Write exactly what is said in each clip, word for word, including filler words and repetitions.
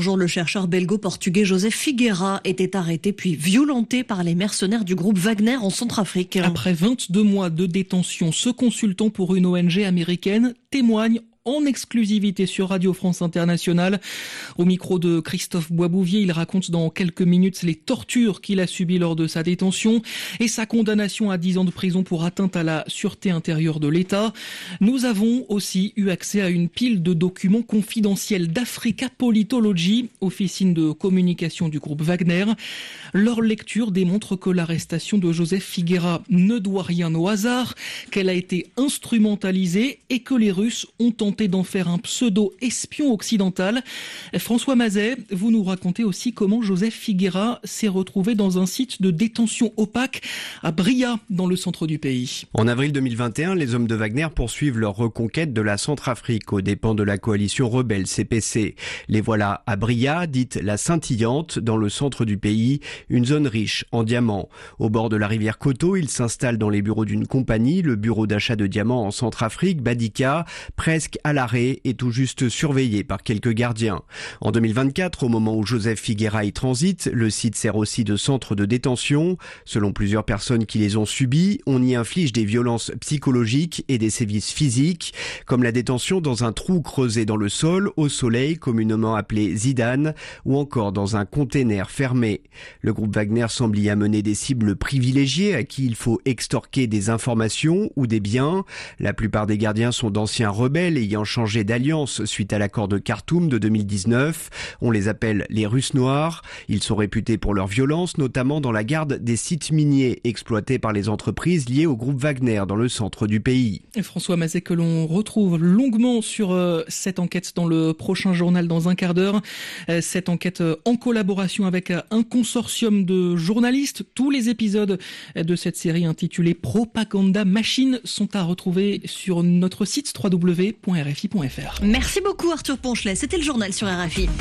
L'autre jour, le chercheur belgo-portugais Joseph Figueira était arrêté puis violenté par les mercenaires du groupe Wagner en Centrafrique. Après vingt-deux mois de détention, ce consultant pour une O N G américaine témoigne en exclusivité sur Radio France Internationale. Au micro de Christophe Boisbouvier, il raconte dans quelques minutes les tortures qu'il a subies lors de sa détention et sa condamnation à dix ans de prison pour atteinte à la sûreté intérieure de l'État. Nous avons aussi eu accès à une pile de documents confidentiels d'Africa Politology, officine de communication du groupe Wagner. Leur lecture démontre que l'arrestation de Joseph Figueira ne doit rien au hasard, qu'elle a été instrumentalisée et que les Russes ont tenté d'en faire un pseudo-espion occidental. François Mazet, vous nous racontez aussi comment Joseph Figueira s'est retrouvé dans un site de détention opaque à Bria, dans le centre du pays. En avril deux mille vingt et un, les hommes de Wagner poursuivent leur reconquête de la Centrafrique aux dépens de la coalition rebelle C P C. Les voilà à Bria, dite la Scintillante, dans le centre du pays, une zone riche en diamants. Au bord de la rivière Koto, ils s'installent dans les bureaux d'une compagnie, le bureau d'achat de diamants en Centrafrique, Badika, presque à l'arrêt et tout juste surveillé par quelques gardiens. En deux mille vingt-quatre, au moment où Joseph Figueira y transite, le site sert aussi de centre de détention. Selon plusieurs personnes qui les ont subies, on y inflige des violences psychologiques et des sévices physiques, comme la détention dans un trou creusé dans le sol, au soleil, communément appelé Zidane, ou encore dans un container fermé. Le groupe Wagner semble y amener des cibles privilégiées à qui il faut extorquer des informations ou des biens. La plupart des gardiens sont d'anciens rebelles ayant changé d'alliance suite à l'accord de Khartoum de deux mille dix-neuf. On les appelle les Russes noirs. Ils sont réputés pour leur violence, notamment dans la garde des sites miniers exploités par les entreprises liées au groupe Wagner dans le centre du pays. Et François Mazet, que l'on retrouve longuement sur euh, cette enquête dans le prochain journal dans un quart d'heure. Euh, cette enquête euh, en collaboration avec euh, un consortium de journalistes. Tous les épisodes euh, de cette série intitulée Propaganda Machine sont à retrouver sur notre site w w w point r f i point f r. Merci beaucoup Arthur Ponchelet, c'était le journal sur R F I.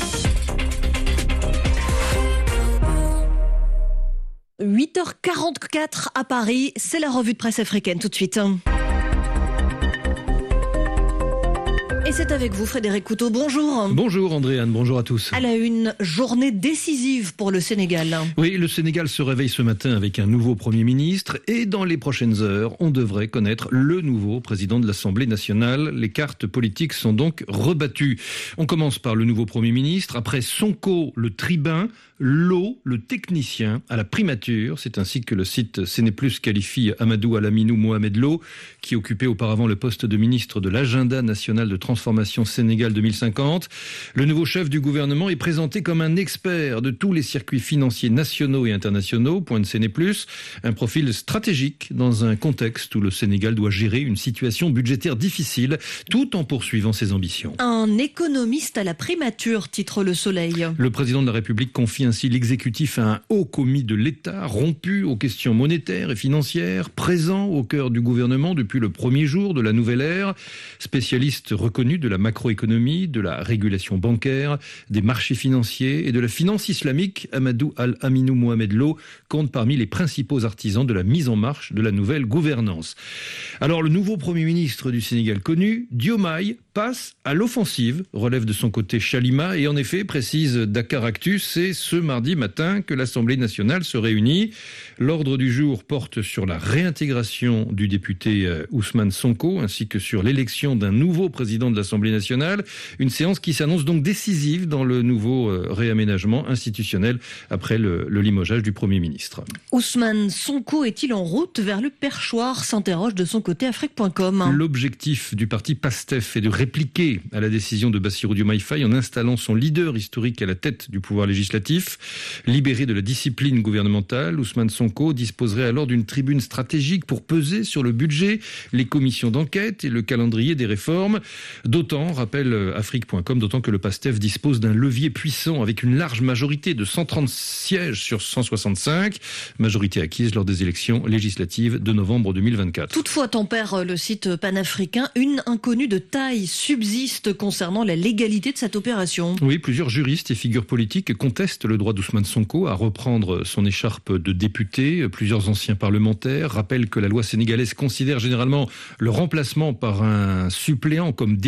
huit heures quarante-quatre à Paris, c'est la revue de presse africaine tout de suite. Et c'est avec vous Frédéric Couteau, bonjour. Bonjour Andréane, bonjour à tous. À la une, journée décisive pour le Sénégal. Oui, le Sénégal se réveille ce matin avec un nouveau Premier ministre et dans les prochaines heures, on devrait connaître le nouveau président de l'Assemblée nationale. Les cartes politiques sont donc rebattues. On commence par le nouveau Premier ministre, après Sonko, le tribun, Lo, le technicien, à la primature. C'est ainsi que le site Sénéplus qualifie Amadou Alaminou Mohamed Lo, qui occupait auparavant le poste de ministre de l'Agenda national de transformation Sénégal deux mille cinquante. Le nouveau chef du gouvernement est présenté comme un expert de tous les circuits financiers nationaux et internationaux, point de Sénéplus. Un profil stratégique dans un contexte où le Sénégal doit gérer une situation budgétaire difficile, tout en poursuivant ses ambitions. Un économiste à la primature, titre Le Soleil. Le président de la République confie ainsi l'exécutif à un haut commis de l'État, rompu aux questions monétaires et financières, présent au cœur du gouvernement depuis le premier jour de la nouvelle ère, spécialiste reconnu de la macroéconomie, de la régulation bancaire, des marchés financiers et de la finance islamique. Amadou Al-Aminou Mohamed Lo compte parmi les principaux artisans de la mise en marche de la nouvelle gouvernance. Alors le nouveau Premier ministre du Sénégal connu, Diomaye, passe à l'offensive, relève de son côté Chalima, et en effet, précise Dakaractu, c'est ce mardi matin que l'Assemblée nationale se réunit. L'ordre du jour porte sur la réintégration du député Ousmane Sonko, ainsi que sur l'élection d'un nouveau président de l'Assemblée nationale. Une séance qui s'annonce donc décisive dans le nouveau réaménagement institutionnel après le, le limogeage du Premier ministre. Ousmane Sonko est-il en route vers le perchoir, s'interroge de son côté Afrique point com. L'objectif du parti PASTEF est de répliquer à la décision de Bassirou Diomaye Faye en installant son leader historique à la tête du pouvoir législatif. Libéré de la discipline gouvernementale, Ousmane Sonko disposerait alors d'une tribune stratégique pour peser sur le budget, les commissions d'enquête et le calendrier des réformes. D'autant, rappelle Afrique point com, d'autant que le PASTEF dispose d'un levier puissant avec une large majorité de cent trente sièges sur cent soixante-cinq, majorité acquise lors des élections législatives de novembre deux mille vingt-quatre. Toutefois, tempère le site panafricain, une inconnue de taille subsiste concernant la légalité de cette opération. Oui, plusieurs juristes et figures politiques contestent le droit d'Ousmane Sonko à reprendre son écharpe de député. Plusieurs anciens parlementaires rappellent que la loi sénégalaise considère généralement le remplacement par un suppléant comme définitif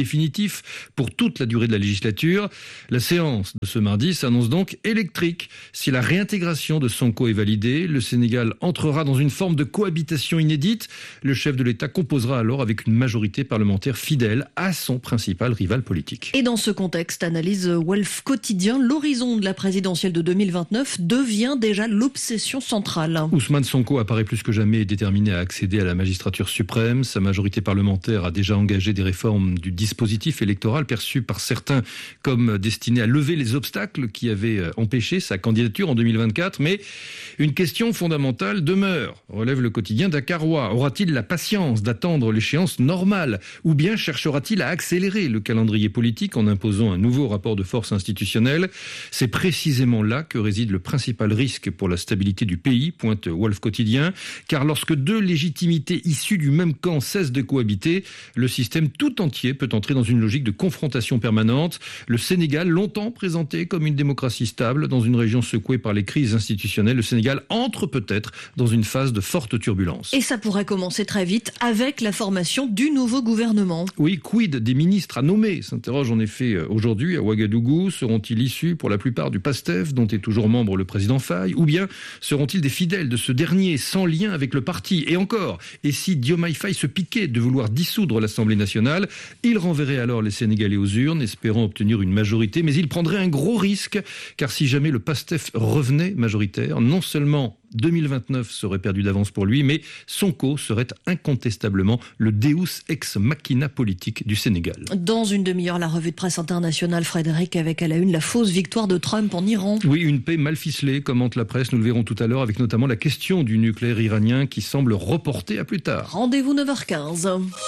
définitif pour toute la durée de la législature. La séance de ce mardi s'annonce donc électrique. Si la réintégration de Sonko est validée, le Sénégal entrera dans une forme de cohabitation inédite. Le chef de l'État composera alors avec une majorité parlementaire fidèle à son principal rival politique. Et dans ce contexte, analyse Wolf Quotidien, l'horizon de la présidentielle de deux mille vingt-neuf devient déjà l'obsession centrale. Ousmane Sonko apparaît plus que jamais déterminé à accéder à la magistrature suprême. Sa majorité parlementaire a déjà engagé des réformes du dispositif électoral perçu par certains comme destiné à lever les obstacles qui avaient empêché sa candidature en deux mille vingt-quatre. Mais une question fondamentale demeure, relève le quotidien dakarois. Aura-t-il la patience d'attendre l'échéance normale ou bien cherchera-t-il à accélérer le calendrier politique en imposant un nouveau rapport de force institutionnel? C'est précisément là que réside le principal risque pour la stabilité du pays, pointe Wolf Quotidien, car lorsque deux légitimités issues du même camp cessent de cohabiter, le système tout entier peut entrer dans une logique de confrontation permanente. Le Sénégal, longtemps présenté comme une démocratie stable dans une région secouée par les crises institutionnelles, le Sénégal entre peut-être dans une phase de forte turbulence. Et ça pourrait commencer très vite avec la formation du nouveau gouvernement. Oui, quid des ministres à nommer, s'interroge en effet aujourd'hui à Ouagadougou. Seront-ils issus pour la plupart du PASTEF, dont est toujours membre le président Faye, ou bien seront-ils des fidèles de ce dernier sans lien avec le parti? Et encore, et si Diomaye Faye se piquait de vouloir dissoudre l'Assemblée nationale, il renverrait alors les Sénégalais aux urnes, espérant obtenir une majorité, mais il prendrait un gros risque, car si jamais le PASTEF revenait majoritaire, non seulement deux mille vingt-neuf serait perdu d'avance pour lui, mais Sonko serait incontestablement le deus ex machina politique du Sénégal. Dans une demi-heure, la revue de presse internationale, Frédéric, avec à la une la fausse victoire de Trump en Iran. Oui, une paix mal ficelée, commente la presse, nous le verrons tout à l'heure, avec notamment la question du nucléaire iranien qui semble reportée à plus tard. Rendez-vous neuf heures quinze.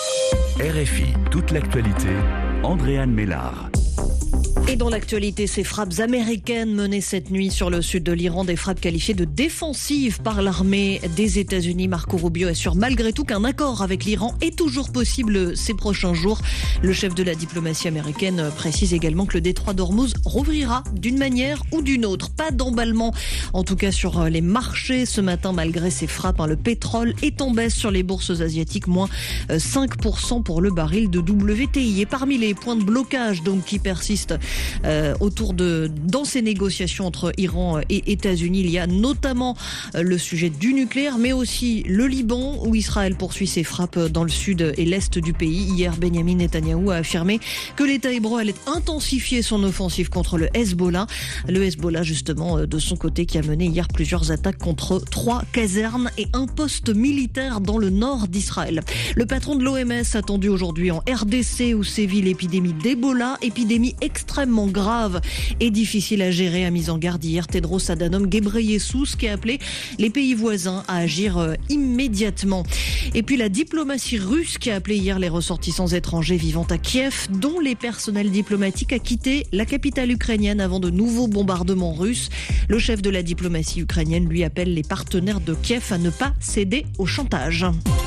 R F I, toute l'actualité, Andréane Mélard. Et dans l'actualité, ces frappes américaines menées cette nuit sur le sud de l'Iran, des frappes qualifiées de défensives par l'armée des États-Unis. Marco Rubio assure malgré tout qu'un accord avec l'Iran est toujours possible ces prochains jours. Le chef de la diplomatie américaine précise également que le détroit d'Ormuz rouvrira d'une manière ou d'une autre. Pas d'emballement, en tout cas sur les marchés ce matin malgré ces frappes. Le pétrole est en baisse sur les bourses asiatiques, moins cinq pour cent pour le baril de W T I. Et parmi les points de blocage donc qui persistent Euh, autour de dans ces négociations entre Iran et États-Unis, il y a notamment euh, le sujet du nucléaire, mais aussi le Liban où Israël poursuit ses frappes dans le sud et l'est du pays. Hier, Benjamin Netanyahou a affirmé que l'État hébreu allait intensifier son offensive contre le Hezbollah. Le Hezbollah, justement, euh, de son côté, qui a mené hier plusieurs attaques contre trois casernes et un poste militaire dans le nord d'Israël. Le patron de l'O M S attendu aujourd'hui en R D C où sévit l'épidémie d'Ebola, épidémie extrêmement grave et difficile à gérer, a mis en garde hier Tedros Adhanom Ghebreyesus, qui a appelé les pays voisins à agir euh, immédiatement. Et puis la diplomatie russe qui a appelé hier les ressortissants étrangers vivant à Kiev, dont les personnels diplomatiques, à quitter la capitale ukrainienne avant de nouveaux bombardements russes. Le chef de la diplomatie ukrainienne lui appelle les partenaires de Kiev à ne pas céder au chantage.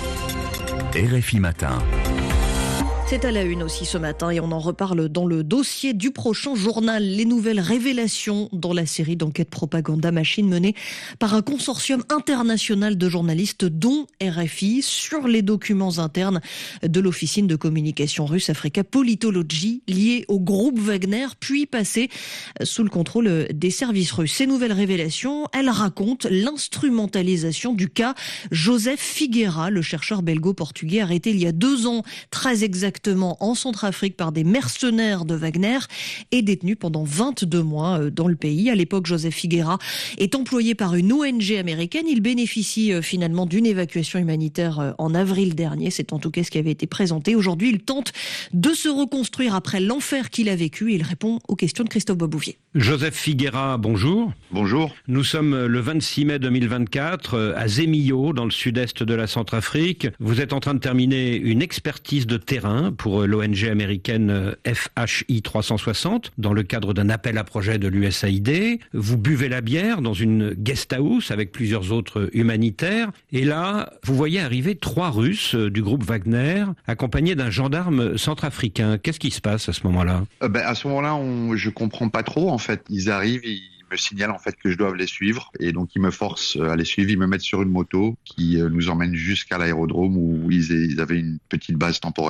R F I Matin. C'est à la une aussi ce matin et on en reparle dans le dossier du prochain journal. Les nouvelles révélations dans la série d'enquêtes Propaganda Machine menée par un consortium international de journalistes dont R F I sur les documents internes de l'officine de communication russe Africa Politology liée au groupe Wagner puis passée sous le contrôle des services russes. Ces nouvelles révélations, elles racontent l'instrumentalisation du cas Joseph Figueira, le chercheur belgo-portugais arrêté il y a deux ans, très exactement en Centrafrique par des mercenaires de Wagner et détenu pendant vingt-deux mois dans le pays. À l'époque, Joseph Figueira est employé par une O N G américaine. Il bénéficie finalement d'une évacuation humanitaire en avril dernier. C'est en tout cas ce qui avait été présenté. Aujourd'hui, il tente de se reconstruire après l'enfer qu'il a vécu et il répond aux questions de Christophe Boisbouvier. Joseph Figueira, bonjour. Bonjour. Nous sommes le vingt-six mai deux mille vingt-quatre à Zemillo, dans le sud-est de la Centrafrique. Vous êtes en train de terminer une expertise de terrain pour l'O N G américaine F H I trois cent soixante dans le cadre d'un appel à projet de l'U S A I D. Vous buvez la bière dans une guest house avec plusieurs autres humanitaires et là, vous voyez arriver trois Russes du groupe Wagner accompagnés d'un gendarme centrafricain. Qu'est-ce qui se passe à ce moment-là ? euh, ben, À ce moment-là, on, je comprends pas trop en fait. Ils arrivent, ils me signalent en fait que je dois les suivre et donc ils me forcent à les suivre. Ils me mettent sur une moto qui nous emmène jusqu'à l'aérodrome où ils avaient une petite base temporaire.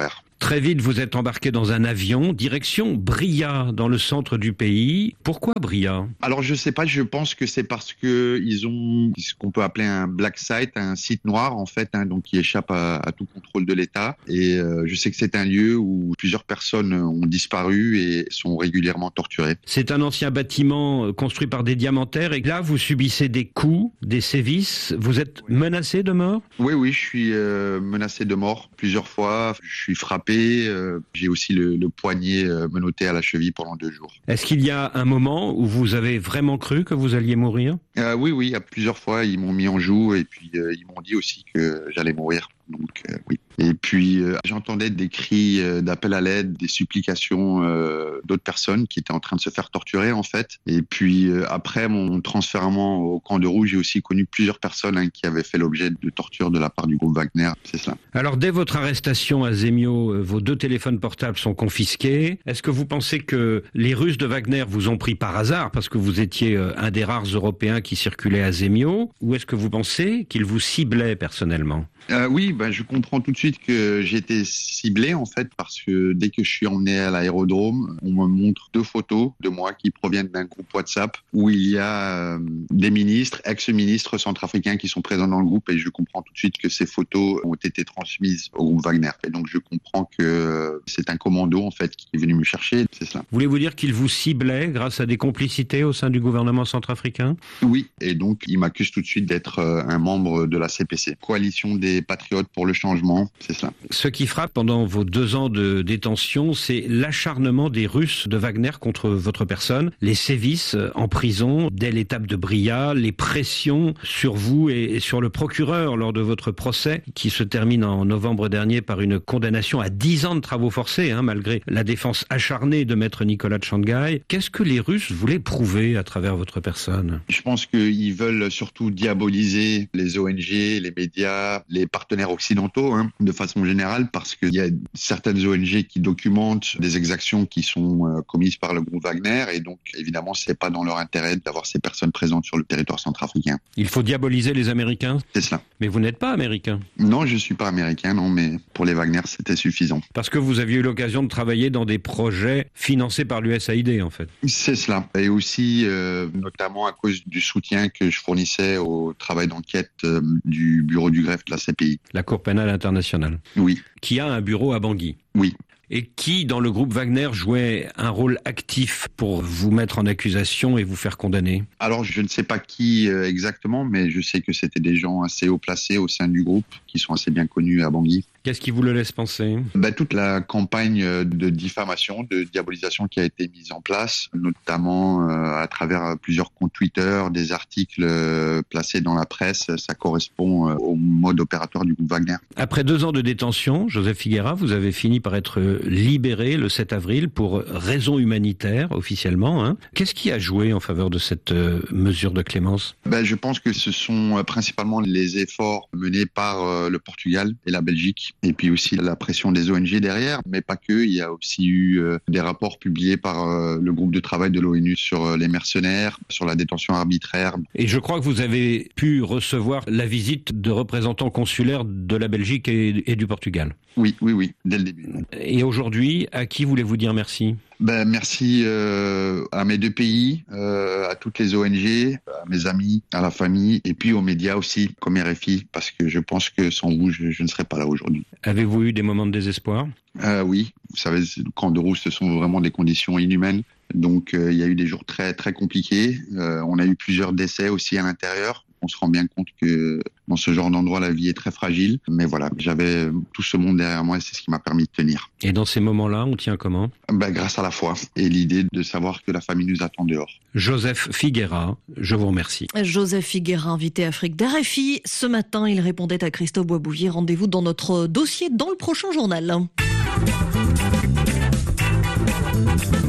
Très vite, vous êtes embarqué dans un avion, direction Bria, dans le centre du pays. Pourquoi Bria ? Alors je sais pas, je pense que c'est parce que ils ont ce qu'on peut appeler un black site, un site noir en fait, hein, donc qui échappe à, à tout contrôle de l'État. Et euh, je sais que c'est un lieu où plusieurs personnes ont disparu et sont régulièrement torturées. C'est un ancien bâtiment construit par des diamantaires et là vous subissez des coups, des sévices. Vous êtes menacé de mort ? Oui, oui, je suis euh, menacé de mort plusieurs fois. Je suis frappé. Euh, j'ai aussi le, le poignet euh, menotté à la cheville pendant deux jours. Est-ce qu'il y a un moment où vous avez vraiment cru que vous alliez mourir ? euh, Oui, oui, à plusieurs fois, ils m'ont mis en joue et puis euh, ils m'ont dit aussi que j'allais mourir. Donc euh, oui. Et puis euh, j'entendais des cris euh, d'appel à l'aide, des supplications euh, d'autres personnes qui étaient en train de se faire torturer en fait. Et puis euh, après mon transfèrement au camp de Rouge, j'ai aussi connu plusieurs personnes hein, qui avaient fait l'objet de torture de la part du groupe Wagner. C'est cela. Alors dès votre arrestation à Zemio, vos deux téléphones portables sont confisqués. Est-ce que vous pensez que les Russes de Wagner vous ont pris par hasard parce que vous étiez un des rares Européens qui circulait à Zemio, ou est-ce que vous pensez qu'ils vous ciblaient personnellement ? Euh, oui, ben, je comprends tout de suite que j'ai été ciblé en fait parce que dès que je suis emmené à l'aérodrome, on me montre deux photos de moi qui proviennent d'un groupe WhatsApp où il y a euh, des ministres, ex-ministres centrafricains qui sont présents dans le groupe et je comprends tout de suite que ces photos ont été transmises au groupe Wagner. Et donc je comprends que c'est un commando en fait qui est venu me chercher, c'est cela. Voulez-vous dire qu'il vous ciblait grâce à des complicités au sein du gouvernement centrafricain ? Oui, et donc il m'accuse tout de suite d'être un membre de la C P C, coalition des patriotes pour le changement, c'est cela. Ce qui frappe pendant vos deux ans de détention, c'est l'acharnement des Russes de Wagner contre votre personne, les sévices en prison dès l'étape de Bria, les pressions sur vous et sur le procureur lors de votre procès qui se termine en novembre dernier par une condamnation à dix ans de travaux forcés, hein, malgré la défense acharnée de maître Nicolas Tchangai. Qu'est-ce que les Russes voulaient prouver à travers votre personne ? Je pense qu'ils veulent surtout diaboliser les O N G, les médias, les partenaires occidentaux, hein, de façon générale, parce qu'il y a certaines O N G qui documentent des exactions qui sont euh, commises par le groupe Wagner, et donc évidemment, c'est pas dans leur intérêt d'avoir ces personnes présentes sur le territoire centrafricain. Il faut diaboliser les Américains ? C'est cela. Mais vous n'êtes pas américain ? Non, je suis pas américain, non, mais pour les Wagner, c'était suffisant. Parce que vous aviez eu l'occasion de travailler dans des projets financés par l'U S A I D, en fait. C'est cela. Et aussi, euh, notamment à cause du soutien que je fournissais au travail d'enquête euh, du bureau du greffe de la C P I. La Cour pénale internationale. Oui. Qui a un bureau à Bangui. Oui. Et qui, dans le groupe Wagner, jouait un rôle actif pour vous mettre en accusation et vous faire condamner ? Alors, je ne sais pas qui euh, exactement, mais je sais que c'était des gens assez haut placés au sein du groupe, qui sont assez bien connus à Bangui. Qu'est-ce qui vous le laisse penser ? Ben, toute la campagne de diffamation, de diabolisation qui a été mise en place, notamment euh, à travers plusieurs comptes Twitter, des articles euh, placés dans la presse, ça correspond euh, au mode opératoire du groupe Wagner. Après deux ans de détention, Joseph Figuera, vous avez fini par être libéré le sept avril pour raison humanitaire, officiellement. Hein. Qu'est-ce qui a joué en faveur de cette euh, mesure de clémence ? Ben, je pense que ce sont euh, principalement les efforts menés par euh, le Portugal et la Belgique. Et puis aussi la pression des O N G derrière, mais pas que. Il y a aussi eu euh, des rapports publiés par euh, le groupe de travail de l'ONU sur euh, les mercenaires, sur la détention arbitraire. Et je crois que vous avez pu recevoir la visite de représentants consulaires de la Belgique et, et du Portugal. Oui, oui, oui, dès le début. Et aujourd'hui, à qui voulez-vous dire merci ? Ben, merci euh, à mes deux pays, euh, à toutes les O N G, à mes amis, à la famille, et puis aux médias aussi, comme R F I, parce que je pense que sans vous, je, je ne serais pas là aujourd'hui. Avez-vous eu des moments de désespoir ? euh, Oui, vous savez, le camp de Rouge, ce sont vraiment des conditions inhumaines. Donc, euh, il y a eu des jours très, très compliqués. Euh, on a eu plusieurs décès aussi à l'intérieur. On se rend bien compte que dans ce genre d'endroit, la vie est très fragile. Mais voilà, j'avais tout ce monde derrière moi et c'est ce qui m'a permis de tenir. Et dans ces moments-là, on tient comment ? Ben, grâce à la foi et l'idée de savoir que la famille nous attend dehors. Joseph Figuera, je vous remercie. Joseph Figuera, invité Afrique d'R F I. Ce matin, il répondait à Christophe Boisbouvier. Rendez-vous dans notre dossier dans le prochain journal.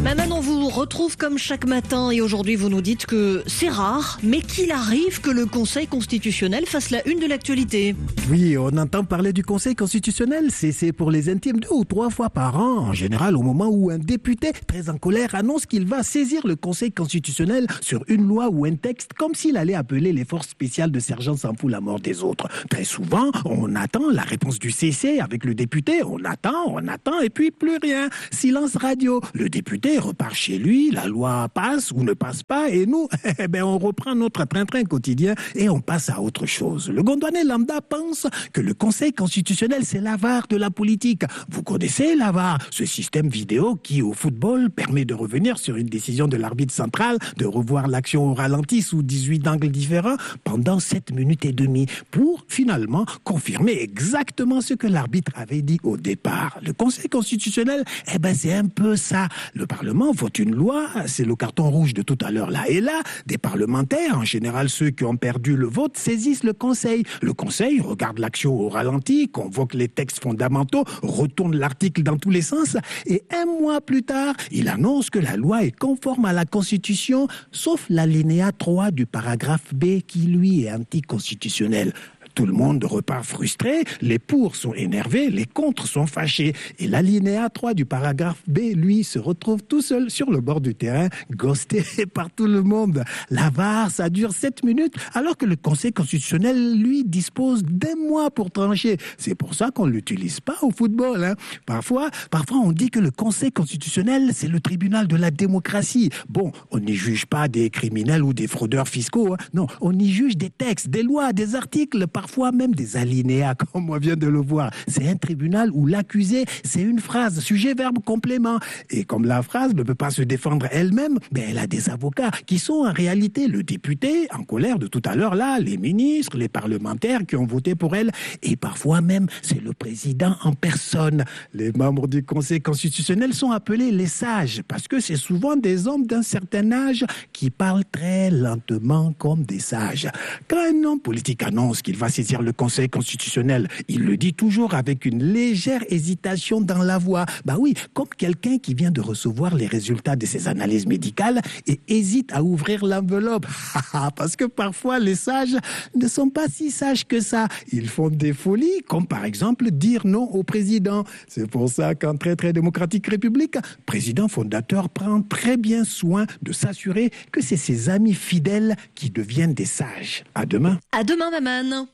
Maman, on vous retrouve comme chaque matin et aujourd'hui vous nous dites que c'est rare, mais qu'il arrive que le Conseil constitutionnel fasse la une de l'actualité. Oui, on entend parler du Conseil constitutionnel, c'est, c'est pour les intimes deux ou trois fois par an, en général au moment où un député très en colère annonce qu'il va saisir le Conseil constitutionnel sur une loi ou un texte comme s'il allait appeler les forces spéciales de sergent s'en fout la mort des autres. Très souvent, on attend la réponse du C C avec le député, on attend, on attend et puis plus rien. Silence radio, le député repart chez lui, la loi passe ou ne passe pas et nous, eh ben on reprend notre train-train quotidien et on passe à autre chose. Le Gondwanais lambda pense que le Conseil constitutionnel c'est l'A V A R de la politique. Vous connaissez l'A V A R, ce système vidéo qui au football permet de revenir sur une décision de l'arbitre central, de revoir l'action au ralenti sous dix-huit angles différents pendant sept minutes et demie pour finalement confirmer exactement ce que l'arbitre avait dit au départ. Le Conseil constitutionnel, eh ben c'est un peu ça. Le Parlement vote une loi, c'est le carton rouge de tout à l'heure là. Et là, des parlementaires, en général ceux qui ont perdu le vote, saisissent le Conseil. Le Conseil regarde l'action au ralenti, convoque les textes fondamentaux, retourne l'article dans tous les sens et un mois plus tard, il annonce que la loi est conforme à la Constitution, sauf l'alinéa trois du paragraphe B qui, lui, est anticonstitutionnel. Tout le monde repart frustré, les pour sont énervés, les contre sont fâchés. Et l'alinéa trois du paragraphe B, lui, se retrouve tout seul sur le bord du terrain, ghosté par tout le monde. La V A R, ça dure sept minutes, alors que le Conseil constitutionnel, lui, dispose d'un mois pour trancher. C'est pour ça qu'on ne l'utilise pas au football. Hein. Parfois, parfois, on dit que le Conseil constitutionnel, c'est le tribunal de la démocratie. Bon, on n'y juge pas des criminels ou des fraudeurs fiscaux. Hein. Non, on y juge des textes, des lois, des articles, par parfois même des alinéas, comme on vient de le voir. C'est un tribunal où l'accusé, c'est une phrase, sujet, verbe, complément. Et comme la phrase ne peut pas se défendre elle-même, ben elle a des avocats qui sont en réalité le député en colère de tout à l'heure là, les ministres, les parlementaires qui ont voté pour elle, et parfois même c'est le président en personne. Les membres du Conseil constitutionnel sont appelés les sages, parce que c'est souvent des hommes d'un certain âge qui parlent très lentement comme des sages. Quand un homme politique annonce qu'il va saisir le Conseil constitutionnel, il le dit toujours avec une légère hésitation dans la voix. Bah oui, comme quelqu'un qui vient de recevoir les résultats de ses analyses médicales et hésite à ouvrir l'enveloppe. Parce que parfois les sages ne sont pas si sages que ça. Ils font des folies, comme par exemple dire non au président. C'est pour ça qu'en très très démocratique république, président fondateur prend très bien soin de s'assurer que c'est ses amis fidèles qui deviennent des sages. À demain. À demain, maman.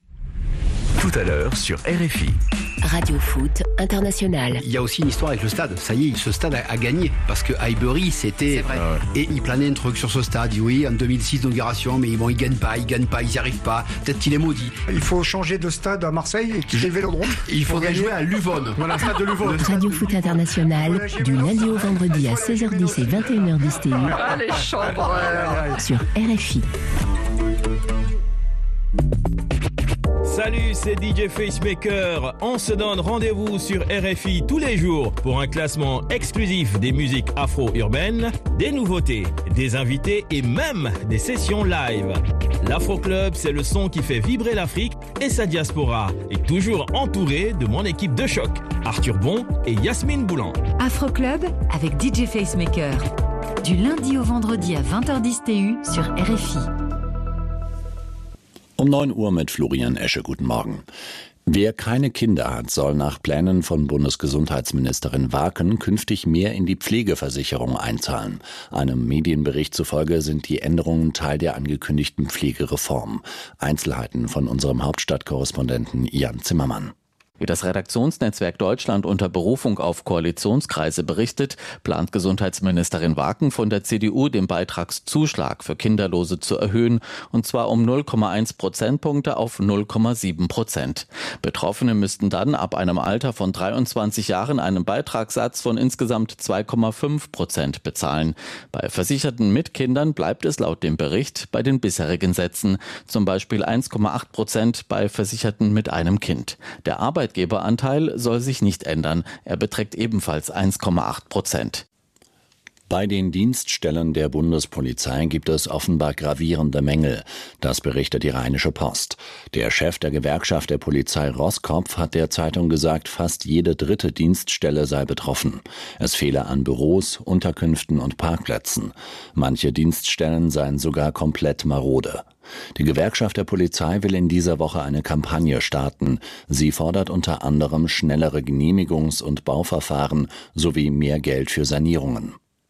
Tout à l'heure sur R F I. Radio Foot International. Il y a aussi une histoire avec le stade. Ça y est, ce stade a, a gagné. Parce que Highbury, c'était... Euh, et il planait un truc sur ce stade. Oui, en deux mille six, d'inauguration, mais bon, ils gagnent pas, ils gagnent pas, ils n'y arrivent pas. Peut-être qu'il est maudit. Il faut changer de stade à Marseille et quitter le Vélodrome. Il faudrait jouer à L'Uvonne. Voilà, stade de L'Uvonne. Radio Foot International, du lundi au vendredi à seize heures dix et vingt et une heures d'S T U. Allez, chambre sur R F I. Salut, c'est D J Facemaker. On se donne rendez-vous sur R F I tous les jours pour un classement exclusif des musiques afro-urbaines, des nouveautés, des invités et même des sessions live. L'Afro Club, c'est le son qui fait vibrer l'Afrique et sa diaspora. Et toujours entouré de mon équipe de choc, Arthur Bon et Yasmine Boulan. Afro Club avec D J Facemaker. Du lundi au vendredi à vingt heures d'S T U sur R F I. Um neun Uhr mit Florian Esche. Guten Morgen. Wer keine Kinder hat, soll nach Plänen von Bundesgesundheitsministerin Waken künftig mehr in die Pflegeversicherung einzahlen. Einem Medienbericht zufolge sind die Änderungen Teil der angekündigten Pflegereform. Einzelheiten von unserem Hauptstadtkorrespondenten Jan Zimmermann. Wie das Redaktionsnetzwerk Deutschland unter Berufung auf Koalitionskreise berichtet, plant Gesundheitsministerin Waken von der C D U den Beitragszuschlag für Kinderlose zu erhöhen, und zwar um null Komma eins Prozentpunkte auf null Komma sieben Prozent. Betroffene müssten dann ab einem Alter von dreiundzwanzig Jahren einen Beitragssatz von insgesamt zwei Komma fünf Prozent bezahlen. Bei Versicherten mit Kindern bleibt es laut dem Bericht bei den bisherigen Sätzen, zum Beispiel eins Komma acht Prozent bei Versicherten mit einem Kind. Der Arbeit Arbeitgeberanteil soll sich nicht ändern. Er beträgt ebenfalls eins Komma acht Prozent. Bei den Dienststellen der Bundespolizei gibt es offenbar gravierende Mängel. Das berichtet die Rheinische Post. Der Chef der Gewerkschaft der Polizei Roskopf hat der Zeitung gesagt, fast jede dritte Dienststelle sei betroffen. Es fehle an Büros, Unterkünften und Parkplätzen. Manche Dienststellen seien sogar komplett marode. Die Gewerkschaft der Polizei will in dieser Woche eine Kampagne starten. Sie fordert unter anderem schnellere Genehmigungs- und Bauverfahren sowie mehr Geld für Sanierungen.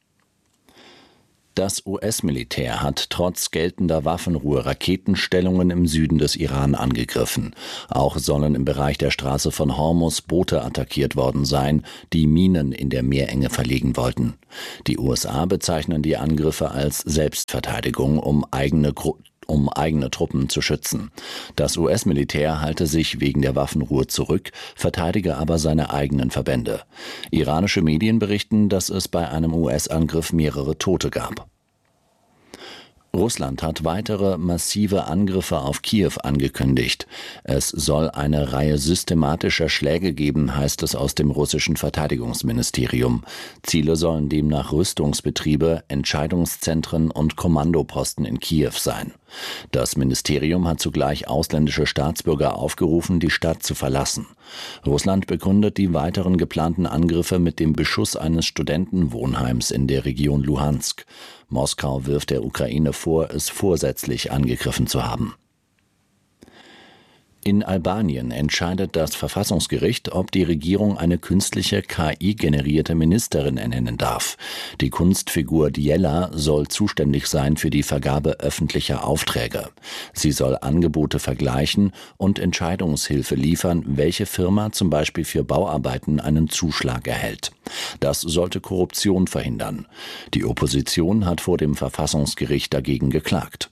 Das U S-Militär hat trotz geltender Waffenruhe Raketenstellungen im Süden des Iran angegriffen. Auch sollen im Bereich der Straße von Hormuz Boote attackiert worden sein, die Minen in der Meerenge verlegen wollten. Die U S A bezeichnen die Angriffe als Selbstverteidigung, um eigene Gru- um eigene Truppen zu schützen. Das U S-Militär halte sich wegen der Waffenruhe zurück, verteidige aber seine eigenen Verbände. Iranische Medien berichten, dass es bei einem U S-Angriff mehrere Tote gab. Russland hat weitere massive Angriffe auf Kiew angekündigt. Es soll eine Reihe systematischer Schläge geben, heißt es aus dem russischen Verteidigungsministerium. Ziele sollen demnach Rüstungsbetriebe, Entscheidungszentren und Kommandoposten in Kiew sein. Das Ministerium hat zugleich ausländische Staatsbürger aufgerufen, die Stadt zu verlassen. Russland begründet die weiteren geplanten Angriffe mit dem Beschuss eines Studentenwohnheims in der Region Luhansk. Moskau wirft der Ukraine vor, es vorsätzlich angegriffen zu haben. In Albanien entscheidet das Verfassungsgericht, ob die Regierung eine künstliche K I-generierte Ministerin ernennen darf. Die Kunstfigur Diella soll zuständig sein für die Vergabe öffentlicher Aufträge. Sie soll Angebote vergleichen und Entscheidungshilfe liefern, welche Firma zum Beispiel für Bauarbeiten einen Zuschlag erhält. Das sollte Korruption verhindern. Die Opposition hat vor dem Verfassungsgericht dagegen geklagt.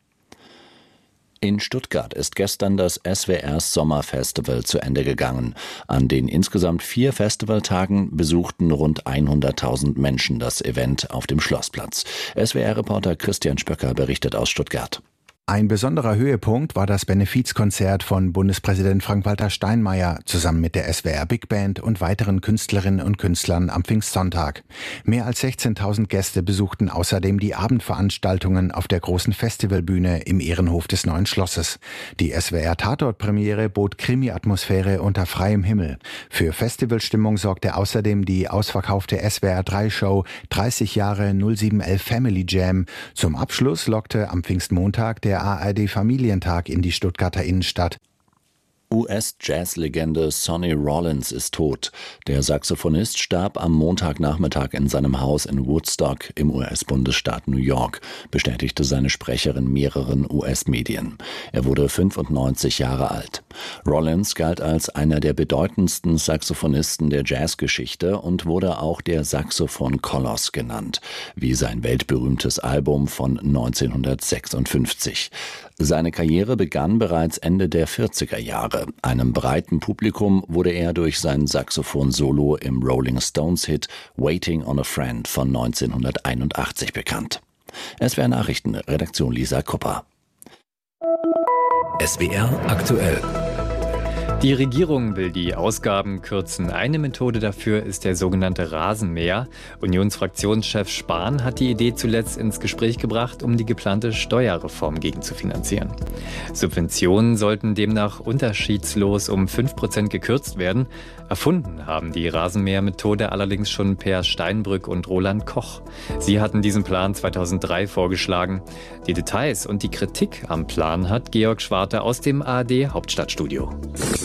In Stuttgart ist gestern das S W Rs Sommerfestival zu Ende gegangen. An den insgesamt vier Festivaltagen besuchten rund hunderttausend Menschen das Event auf dem Schlossplatz. S W R-Reporter Christian Spöcker berichtet aus Stuttgart. Ein besonderer Höhepunkt war das Benefizkonzert von Bundespräsident Frank-Walter Steinmeier zusammen mit der S W R Big Band und weiteren Künstlerinnen und Künstlern am Pfingstsonntag. Mehr als sechzehntausend Gäste besuchten außerdem die Abendveranstaltungen auf der großen Festivalbühne im Ehrenhof des Neuen Schlosses. Die S W R-Tatort-Premiere bot Krimi-Atmosphäre unter freiem Himmel. Für Festivalstimmung sorgte außerdem die ausverkaufte S W R drei Show dreißig Jahre null sieben elf Family Jam. Zum Abschluss lockte am Pfingstmontag der A R D-Familientag in die Stuttgarter Innenstadt. U S-Jazz-Legende Sonny Rollins ist tot. Der Saxophonist starb am Montagnachmittag in seinem Haus in Woodstock im U S-Bundesstaat New York, bestätigte seine Sprecherin mehreren U S-Medien. Er wurde fünfundneunzig Jahre alt. Rollins galt als einer der bedeutendsten Saxophonisten der Jazzgeschichte und wurde auch der Saxophon-Koloss genannt, wie sein weltberühmtes Album von neunzehnhundertsechsundfünfzig. Seine Karriere begann bereits Ende der vierziger Jahre. Einem breiten Publikum wurde er durch sein Saxophon-Solo im Rolling Stones-Hit Waiting on a Friend von neunzehnhunderteinundachtzig bekannt. S W R Nachrichten, Redaktion Lisa Kupper. S W R aktuell. Die Regierung will die Ausgaben kürzen. Eine Methode dafür ist der sogenannte Rasenmäher. Unionsfraktionschef Spahn hat die Idee zuletzt ins Gespräch gebracht, um die geplante Steuerreform gegenzufinanzieren. Subventionen sollten demnach unterschiedslos um fünf Prozent gekürzt werden. Erfunden haben die Rasenmähermethode allerdings schon Per Steinbrück und Roland Koch. Sie hatten diesen Plan zweitausenddrei vorgeschlagen. Die Details und die Kritik am Plan hat Georg Schwarte aus dem A R D Hauptstadtstudio.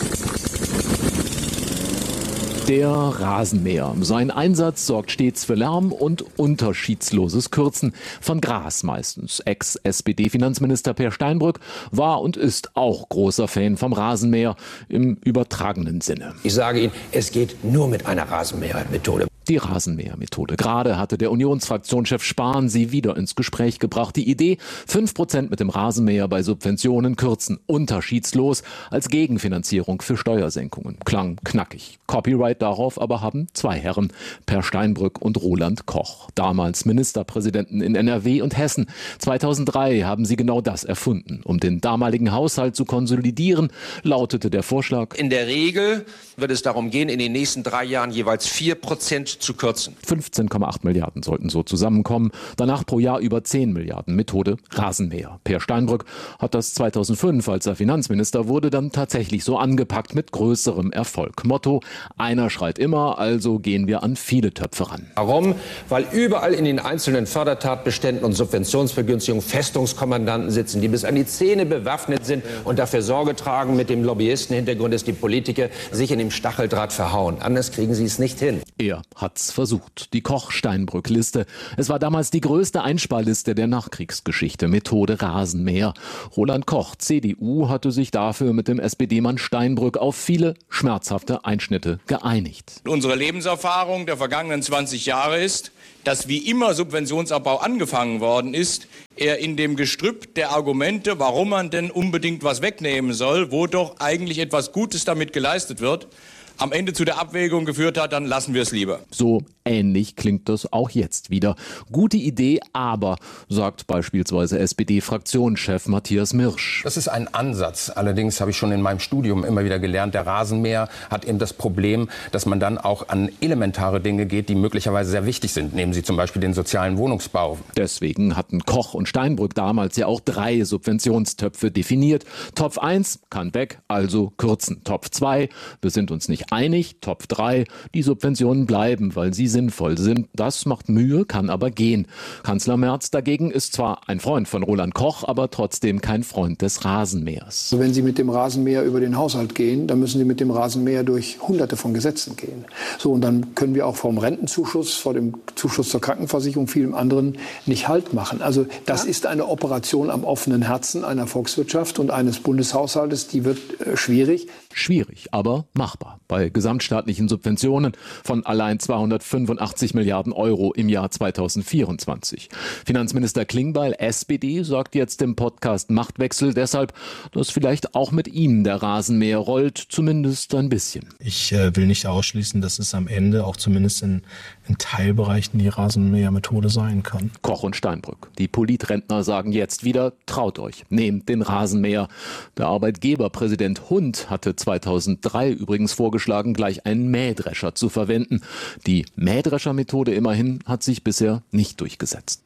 Der Rasenmäher. Sein Einsatz sorgt stets für Lärm und unterschiedsloses Kürzen. Von Gras meistens. Ex-S P D-Finanzminister Per Steinbrück war und ist auch großer Fan vom Rasenmäher im übertragenen Sinne. Ich sage Ihnen, es geht nur mit einer Rasenmähermethode. Die Rasenmähermethode. Gerade hatte der Unionsfraktionschef Spahn sie wieder ins Gespräch gebracht. Die Idee, fünf Prozent mit dem Rasenmäher bei Subventionen kürzen, unterschiedslos, als Gegenfinanzierung für Steuersenkungen. Klang knackig. Copyright darauf aber haben zwei Herren, Per Steinbrück und Roland Koch. Damals Ministerpräsidenten in N R W und Hessen. zweitausenddrei haben sie genau das erfunden. Um den damaligen Haushalt zu konsolidieren, lautete der Vorschlag: In der Regel wird es darum gehen, in den nächsten drei Jahren jeweils vier Prozent zu kürzen. fünfzehn Komma acht Milliarden sollten so zusammenkommen. Danach pro Jahr über zehn Milliarden. Methode Rasenmäher. Peer Steinbrück hat das zweitausendfünf, als er Finanzminister wurde, dann tatsächlich so angepackt mit größerem Erfolg. Motto: einer schreit immer, also gehen wir an viele Töpfe ran. Warum? Weil überall in den einzelnen Fördertatbeständen und Subventionsvergünstigungen Festungskommandanten sitzen, die bis an die Zähne bewaffnet sind und dafür Sorge tragen mit dem Lobbyistenhintergrund, dass die Politiker sich in dem Stacheldraht verhauen. Anders kriegen sie es nicht hin. Er hat's versucht. Die Koch-Steinbrück-Liste. Es war damals die größte Einsparliste der Nachkriegsgeschichte. Methode Rasenmäher. Roland Koch, C D U, hatte sich dafür mit dem S P D-Mann Steinbrück auf viele schmerzhafte Einschnitte geeinigt. Unsere Lebenserfahrung der vergangenen zwanzig Jahre ist, dass wie immer Subventionsabbau angefangen worden ist, er in dem Gestrüpp der Argumente, warum man denn unbedingt was wegnehmen soll, wo doch eigentlich etwas Gutes damit geleistet wird, am Ende zu der Abwägung geführt hat, dann lassen wir es lieber. So ähnlich klingt das auch jetzt wieder. Gute Idee, aber, sagt beispielsweise S P D-Fraktionschef Matthias Mirsch. Das ist ein Ansatz. Allerdings habe ich schon in meinem Studium immer wieder gelernt, der Rasenmäher hat eben das Problem, dass man dann auch an elementare Dinge geht, die möglicherweise sehr wichtig sind. Nehmen Sie zum Beispiel den sozialen Wohnungsbau. Deswegen hatten Koch und Steinbrück damals ja auch drei Subventionstöpfe definiert. Topf eins kann weg, also kürzen. Topf zwei, wir sind uns nicht einig. Topf drei, die Subventionen bleiben, weil sie sinnvoll sind. Das macht Mühe, kann aber gehen. Kanzler Merz dagegen ist zwar ein Freund von Roland Koch, aber trotzdem kein Freund des Rasenmähers. Wenn Sie mit dem Rasenmäher über den Haushalt gehen, dann müssen Sie mit dem Rasenmäher durch hunderte von Gesetzen gehen. So, und dann können wir auch vom Rentenzuschuss, vor dem Zuschuss zur Krankenversicherung, vielem anderen nicht Halt machen. Also das ja. ist eine Operation am offenen Herzen einer Volkswirtschaft und eines Bundeshaushaltes, die wird äh, schwierig. Schwierig, aber machbar. Bei gesamtstaatlichen Subventionen von allein zweihundertfünfundachtzig Milliarden Euro im Jahr zweitausendvierundzwanzig. Finanzminister Klingbeil, S P D, sagt jetzt im Podcast Machtwechsel deshalb, dass vielleicht auch mit ihm der Rasenmäher rollt, zumindest ein bisschen. Ich äh, will nicht ausschließen, dass es am Ende auch zumindest in, in Teilbereichen die Rasenmähermethode sein kann. Koch und Steinbrück. Die Politrentner sagen jetzt wieder, traut euch, nehmt den Rasenmäher. Der Arbeitgeberpräsident Hund hatte zweitausenddrei übrigens vorgeschlagen, gleich einen Mähdrescher zu verwenden. Die Mähdrescher-Methode immerhin hat sich bisher nicht durchgesetzt.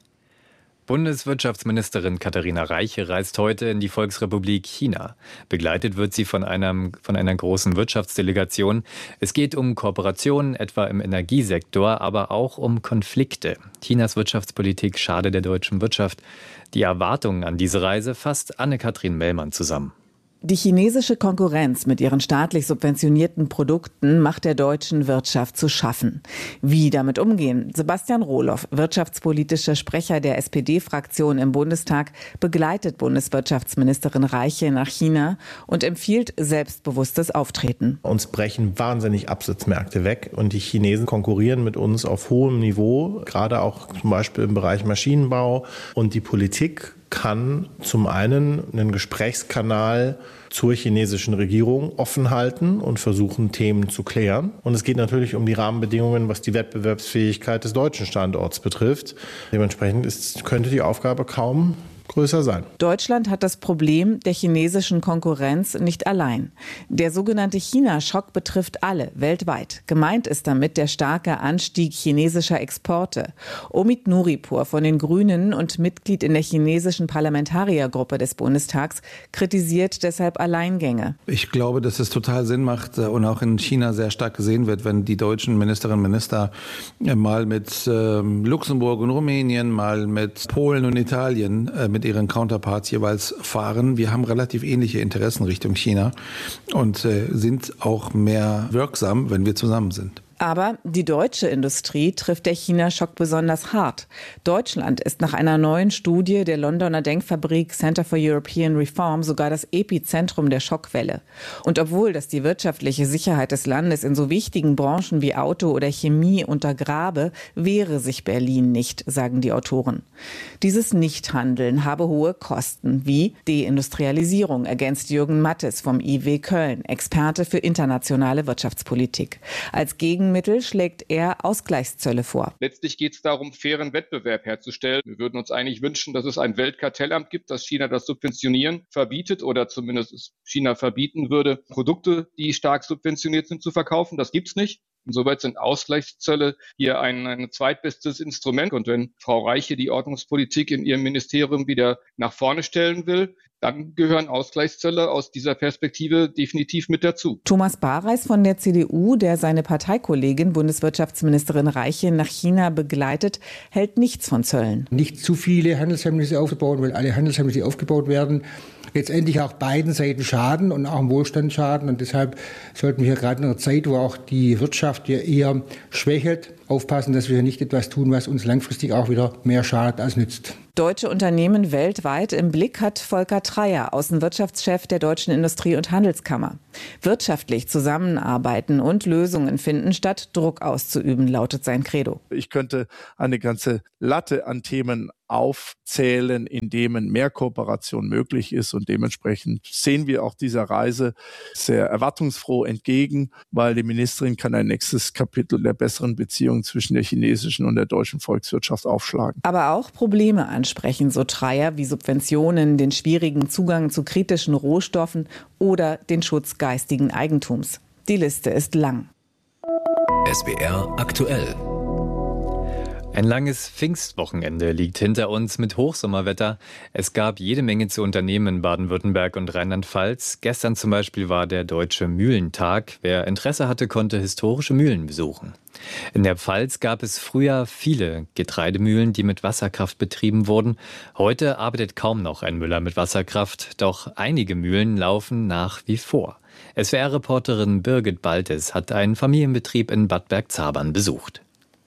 Bundeswirtschaftsministerin Katharina Reiche reist heute in die Volksrepublik China. Begleitet wird sie von, einem, von einer großen Wirtschaftsdelegation. Es geht um Kooperationen, etwa im Energiesektor, aber auch um Konflikte. Chinas Wirtschaftspolitik schade der deutschen Wirtschaft. Die Erwartungen an diese Reise fasst Anne-Kathrin Mellmann zusammen. Die chinesische Konkurrenz mit ihren staatlich subventionierten Produkten macht der deutschen Wirtschaft zu schaffen. Wie damit umgehen? Sebastian Rohloff, wirtschaftspolitischer Sprecher der S P D-Fraktion im Bundestag, begleitet Bundeswirtschaftsministerin Reiche nach China und empfiehlt selbstbewusstes Auftreten. Uns brechen wahnsinnig Absatzmärkte weg und die Chinesen konkurrieren mit uns auf hohem Niveau, gerade auch zum Beispiel im Bereich Maschinenbau, und die Politik kann zum einen einen Gesprächskanal zur chinesischen Regierung offen halten und versuchen, Themen zu klären. Und es geht natürlich um die Rahmenbedingungen, was die Wettbewerbsfähigkeit des deutschen Standorts betrifft. Dementsprechend ist, könnte die Aufgabe kaum größer sein. Deutschland hat das Problem der chinesischen Konkurrenz nicht allein. Der sogenannte China-Schock betrifft alle weltweit. Gemeint ist damit der starke Anstieg chinesischer Exporte. Omid Nuripur von den Grünen und Mitglied in der chinesischen Parlamentariergruppe des Bundestags kritisiert deshalb Alleingänge. Ich glaube, dass es total Sinn macht und auch in China sehr stark gesehen wird, wenn die deutschen Ministerinnen und Minister mal mit äh, Luxemburg und Rumänien, mal mit Polen und Italien äh, mit ihren Counterparts jeweils fahren. Wir haben relativ ähnliche Interessen Richtung China und äh, sind auch mehr wirksam, wenn wir zusammen sind. Aber die deutsche Industrie trifft der China-Schock besonders hart. Deutschland ist nach einer neuen Studie der Londoner Denkfabrik Center for European Reform sogar das Epizentrum der Schockwelle. Und obwohl das die wirtschaftliche Sicherheit des Landes in so wichtigen Branchen wie Auto oder Chemie untergrabe, wehre sich Berlin nicht, sagen die Autoren. Dieses Nichthandeln habe hohe Kosten, wie Deindustrialisierung, ergänzt Jürgen Mattes vom I W Köln, Experte für internationale Wirtschaftspolitik. Als Gegen Mittel schlägt er Ausgleichszölle vor. Letztlich geht es darum, fairen Wettbewerb herzustellen. Wir würden uns eigentlich wünschen, dass es ein Weltkartellamt gibt, dass China das Subventionieren verbietet oder zumindest China verbieten würde, Produkte, die stark subventioniert sind, zu verkaufen. Das gibt's nicht. Insoweit sind Ausgleichszölle hier ein, ein zweitbestes Instrument. Und wenn Frau Reiche die Ordnungspolitik in ihrem Ministerium wieder nach vorne stellen will, dann gehören Ausgleichszölle aus dieser Perspektive definitiv mit dazu. Thomas Bareis von der C D U, der seine Parteikollegin Bundeswirtschaftsministerin Reiche nach China begleitet, hält nichts von Zöllen. Nicht zu viele Handelshemmnisse aufzubauen, weil alle Handelshemmnisse, die aufgebaut werden, letztendlich auch beiden Seiten schaden und auch im Wohlstand schaden. Und deshalb sollten wir gerade in einer Zeit, wo auch die Wirtschaft ja eher schwächelt, aufpassen, dass wir nicht etwas tun, was uns langfristig auch wieder mehr schadet als nützt. Deutsche Unternehmen weltweit im Blick hat Volker Treyer, Außenwirtschaftschef der Deutschen Industrie- und Handelskammer. Wirtschaftlich zusammenarbeiten und Lösungen finden, statt Druck auszuüben, lautet sein Credo. Ich könnte eine ganze Latte an Themen aufzählen, in denen mehr Kooperation möglich ist. Und dementsprechend sehen wir auch dieser Reise sehr erwartungsfroh entgegen, weil die Ministerin kann ein nächstes Kapitel der besseren Beziehungen zwischen der chinesischen und der deutschen Volkswirtschaft aufschlagen. Aber auch Probleme ansprechen, so Treyer, wie Subventionen, den schwierigen Zugang zu kritischen Rohstoffen oder den Schutz geistigen Eigentums. Die Liste ist lang. S W R aktuell. Ein langes Pfingstwochenende liegt hinter uns mit Hochsommerwetter. Es gab jede Menge zu unternehmen in Baden-Württemberg und Rheinland-Pfalz. Gestern zum Beispiel war der Deutsche Mühlentag. Wer Interesse hatte, konnte historische Mühlen besuchen. In der Pfalz gab es früher viele Getreidemühlen, die mit Wasserkraft betrieben wurden. Heute arbeitet kaum noch ein Müller mit Wasserkraft, doch einige Mühlen laufen nach wie vor. S W R-Reporterin Birgit Baltes hat einen Familienbetrieb in Bad Bergzabern besucht.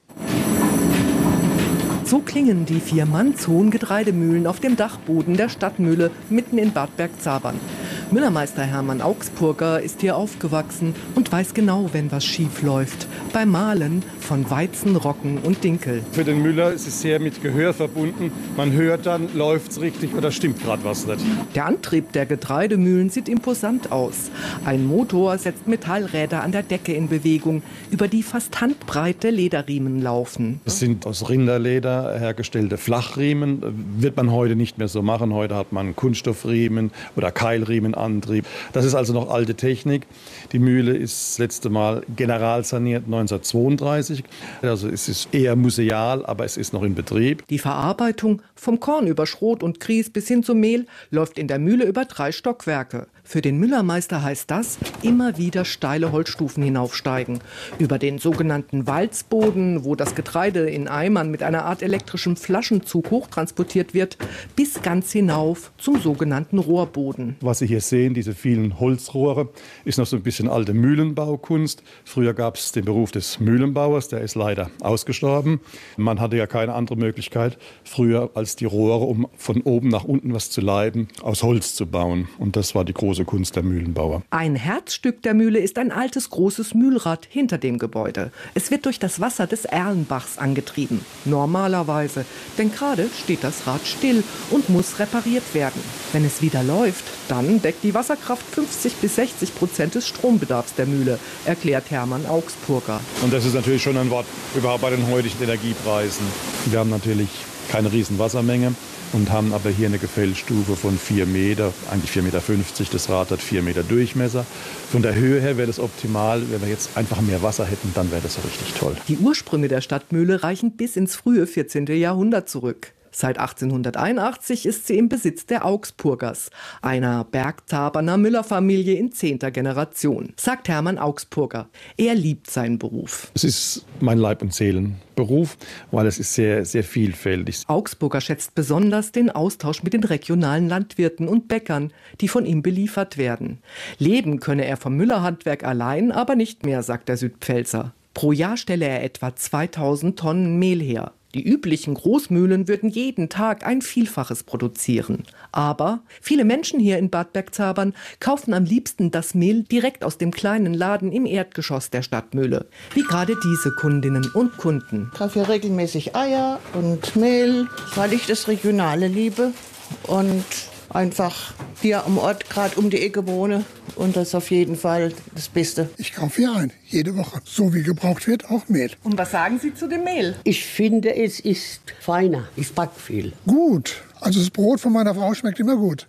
So klingen die vier mannshohen Getreidemühlen auf dem Dachboden der Stadtmühle mitten in Bad Bergzabern. Müllermeister Hermann Augsburger ist hier aufgewachsen und weiß genau, wenn was schief läuft. Beim Mahlen von Weizen, Roggen und Dinkel. Für den Müller ist es sehr mit Gehör verbunden. Man hört dann, läuft es richtig oder stimmt gerade was nicht. Der Antrieb der Getreidemühlen sieht imposant aus. Ein Motor setzt Metallräder an der Decke in Bewegung, über die fast handbreite Lederriemen laufen. Es sind aus Rinderleder hergestellte Flachriemen. Wird man heute nicht mehr so machen. Heute hat man Kunststoffriemen oder Keilriemenantrieb. Das ist also noch alte Technik. Die Mühle ist das letzte Mal generalsaniert neunzehnhundertzweiunddreißig. Also es ist eher museal, aber es ist noch in Betrieb. Die Verarbeitung vom Korn über Schrot und Grieß bis hin zum Mehl läuft in der Mühle über drei Stockwerke. Für den Müllermeister heißt das, immer wieder steile Holzstufen hinaufsteigen. Über den sogenannten Walzboden, wo das Getreide in Eimern mit einer Art elektrischem Flaschenzug hochtransportiert wird, bis ganz hinauf zum sogenannten Rohrboden. Was Sie hier sehen, diese vielen Holzrohre, ist noch so ein bisschen alte Mühlenbaukunst. Früher gab es den Beruf des Mühlenbauers, der ist leider ausgestorben. Man hatte ja keine andere Möglichkeit früher als die Rohre, um von oben nach unten was zu leiten, aus Holz zu bauen. Und das war die große Kunst der Mühlenbauer. Ein Herzstück der Mühle ist ein altes, großes Mühlrad hinter dem Gebäude. Es wird durch das Wasser des Erlenbachs angetrieben. Normalerweise, denn gerade steht das Rad still und muss repariert werden. Wenn es wieder läuft, dann deckt die Wasserkraft fünfzig bis sechzig Prozent des Strombedarfs der Mühle, erklärt Hermann Augsburger. Und das ist natürlich schon ein Wort überhaupt bei den heutigen Energiepreisen. Wir haben natürlich keine riesen Wassermenge und haben aber hier eine Gefällstufe von vier Meter, eigentlich vier Meter fünfzig. Das Rad hat vier Meter Durchmesser. Von der Höhe her wäre das optimal. Wenn wir jetzt einfach mehr Wasser hätten, dann wäre das richtig toll. Die Ursprünge der Stadtmühle reichen bis ins frühe vierzehnte. Jahrhundert zurück. Seit achtzehnhunderteinundachtzig ist sie im Besitz der Augsburgers, einer Bergzaberner Müllerfamilie in zehnter Generation, sagt Hermann Augsburger. Er liebt seinen Beruf. Es ist mein Leib- und Seelenberuf, weil es ist sehr, sehr vielfältig. Augsburger schätzt besonders den Austausch mit den regionalen Landwirten und Bäckern, die von ihm beliefert werden. Leben könne er vom Müllerhandwerk allein, aber nicht mehr, sagt der Südpfälzer. Pro Jahr stelle er etwa zweitausend Tonnen Mehl her. Die üblichen Großmühlen würden jeden Tag ein Vielfaches produzieren. Aber viele Menschen hier in Bad Bergzabern kaufen am liebsten das Mehl direkt aus dem kleinen Laden im Erdgeschoss der Stadtmühle. Wie gerade diese Kundinnen und Kunden. Ich kaufe hier regelmäßig Eier und Mehl, weil ich das Regionale liebe und einfach hier am Ort gerade um die Ecke wohne. Und das ist auf jeden Fall das Beste. Ich kaufe hier ein, jede Woche. So wie gebraucht wird, auch Mehl. Und was sagen Sie zu dem Mehl? Ich finde, es ist feiner. Ich back viel. Gut. Also das Brot von meiner Frau schmeckt immer gut.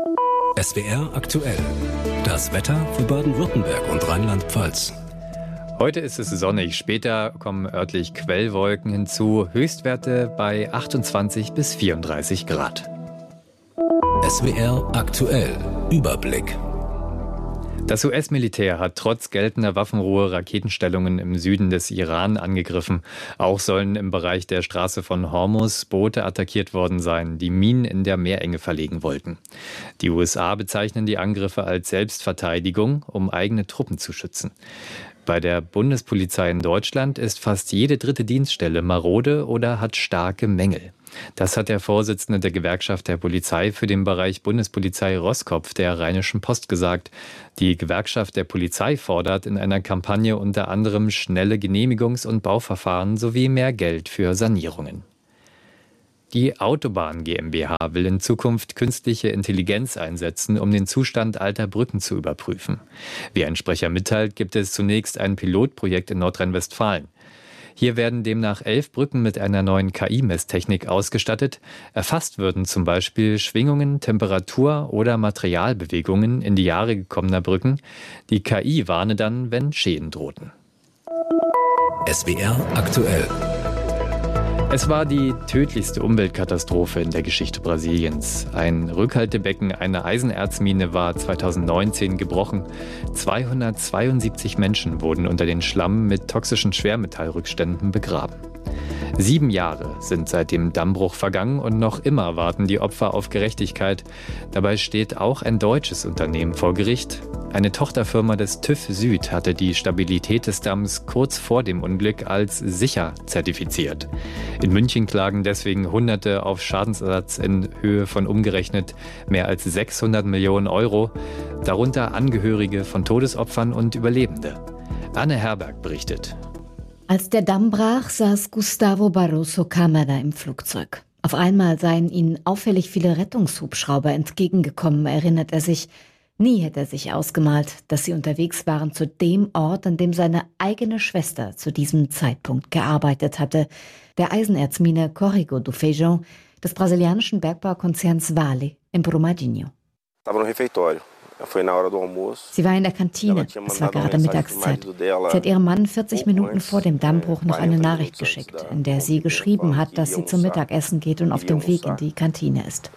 S W R aktuell. Das Wetter für Baden-Württemberg und Rheinland-Pfalz. Heute ist es sonnig, später kommen örtlich Quellwolken hinzu, Höchstwerte bei achtundzwanzig bis vierunddreißig Grad. S W R aktuell Überblick. Das U S-Militär hat trotz geltender Waffenruhe Raketenstellungen im Süden des Iran angegriffen. Auch sollen im Bereich der Straße von Hormuz Boote attackiert worden sein, die Minen in der Meerenge verlegen wollten. Die U S A bezeichnen die Angriffe als Selbstverteidigung, um eigene Truppen zu schützen. Bei der Bundespolizei in Deutschland ist fast jede dritte Dienststelle marode oder hat starke Mängel. Das hat der Vorsitzende der Gewerkschaft der Polizei für den Bereich Bundespolizei Roskopf der Rheinischen Post gesagt. Die Gewerkschaft der Polizei fordert in einer Kampagne unter anderem schnelle Genehmigungs- und Bauverfahren sowie mehr Geld für Sanierungen. Die Autobahn GmbH will in Zukunft künstliche Intelligenz einsetzen, um den Zustand alter Brücken zu überprüfen. Wie ein Sprecher mitteilt, gibt es zunächst ein Pilotprojekt in Nordrhein-Westfalen. Hier werden demnach elf Brücken mit einer neuen K I-Messtechnik ausgestattet. Erfasst würden zum Beispiel Schwingungen, Temperatur oder Materialbewegungen in die Jahre gekommener Brücken. Die K I warne dann, wenn Schäden drohten. S W R aktuell. Es war die tödlichste Umweltkatastrophe in der Geschichte Brasiliens. Ein Rückhaltebecken einer Eisenerzmine war zweitausendneunzehn gebrochen. zweihundertzweiundsiebzig Menschen wurden unter den Schlamm mit toxischen Schwermetallrückständen begraben. Sieben Jahre sind seit dem Dammbruch vergangen und noch immer warten die Opfer auf Gerechtigkeit. Dabei steht auch ein deutsches Unternehmen vor Gericht. Eine Tochterfirma des TÜV Süd hatte die Stabilität des Damms kurz vor dem Unglück als sicher zertifiziert. In München klagen deswegen Hunderte auf Schadensersatz in Höhe von umgerechnet mehr als sechshundert Millionen Euro, darunter Angehörige von Todesopfern und Überlebende. Anne Herberg berichtet. Als der Damm brach, saß Gustavo Barroso Câmara im Flugzeug. Auf einmal seien ihnen auffällig viele Rettungshubschrauber entgegengekommen, erinnert er sich. Nie hätte er sich ausgemalt, dass sie unterwegs waren zu dem Ort, an dem seine eigene Schwester zu diesem Zeitpunkt gearbeitet hatte, der Eisenerzmine Córrego do Feijão des brasilianischen Bergbaukonzerns Vale in Brumadinho. Sie war in der Kantine, es war gerade Mittagszeit. Sie hat ihrem Mann vierzig Minuten vor dem Dammbruch noch eine Nachricht geschickt, in der sie geschrieben hat, dass sie zum Mittagessen geht und auf dem Weg in die Kantine ist.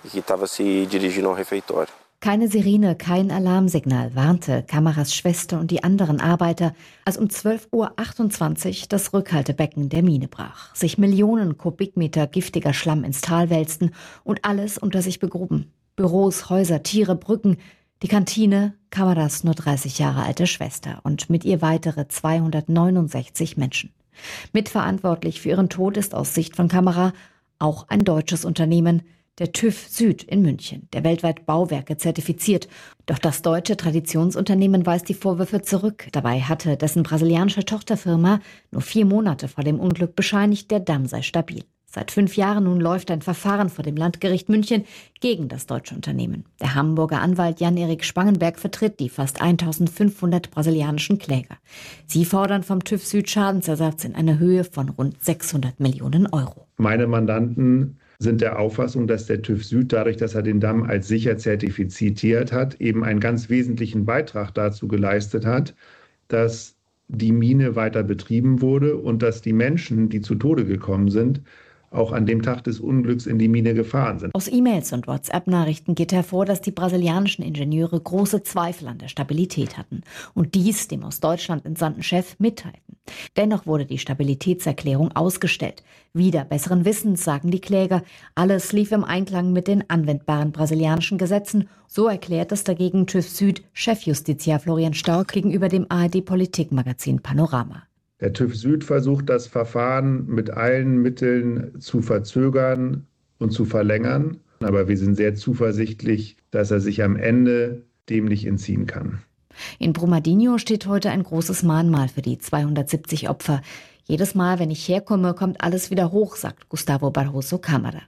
Keine Sirene, kein Alarmsignal warnte Câmaras Schwester und die anderen Arbeiter, als um zwölf Uhr achtundzwanzig das Rückhaltebecken der Mine brach, sich Millionen Kubikmeter giftiger Schlamm ins Tal wälzten und alles unter sich begruben. Büros, Häuser, Tiere, Brücken, die Kantine, Câmaras nur dreißig Jahre alte Schwester und mit ihr weitere zweihundertneunundsechzig Menschen. Mitverantwortlich für ihren Tod ist aus Sicht von Câmara auch ein deutsches Unternehmen, der TÜV Süd in München, der weltweit Bauwerke zertifiziert. Doch das deutsche Traditionsunternehmen weist die Vorwürfe zurück. Dabei hatte dessen brasilianische Tochterfirma nur vier Monate vor dem Unglück bescheinigt, der Damm sei stabil. Seit fünf Jahren nun läuft ein Verfahren vor dem Landgericht München gegen das deutsche Unternehmen. Der Hamburger Anwalt Jan-Erik Spangenberg vertritt die fast eintausendfünfhundert brasilianischen Kläger. Sie fordern vom TÜV Süd Schadensersatz in einer Höhe von rund sechshundert Millionen Euro. Meine Mandanten sind der Auffassung, dass der TÜV Süd, dadurch, dass er den Damm als sicher zertifiziert hat, eben einen ganz wesentlichen Beitrag dazu geleistet hat, dass die Mine weiter betrieben wurde und dass die Menschen, die zu Tode gekommen sind, auch an dem Tag des Unglücks in die Mine gefahren sind. Aus E-Mails und WhatsApp-Nachrichten geht hervor, dass die brasilianischen Ingenieure große Zweifel an der Stabilität hatten und dies dem aus Deutschland entsandten Chef mitteilten. Dennoch wurde die Stabilitätserklärung ausgestellt. Wieder besseren Wissens, sagen die Kläger, alles lief im Einklang mit den anwendbaren brasilianischen Gesetzen. So erklärt es dagegen TÜV Süd Chefjustiziar Florian Stork gegenüber dem A R D-Politikmagazin Panorama. Der TÜV Süd versucht, das Verfahren mit allen Mitteln zu verzögern und zu verlängern. Aber wir sind sehr zuversichtlich, dass er sich am Ende dem nicht entziehen kann. In Brumadinho steht heute ein großes Mahnmal für die zweihundertsiebzig Opfer. Jedes Mal, wenn ich herkomme, kommt alles wieder hoch, sagt Gustavo Barroso Câmara.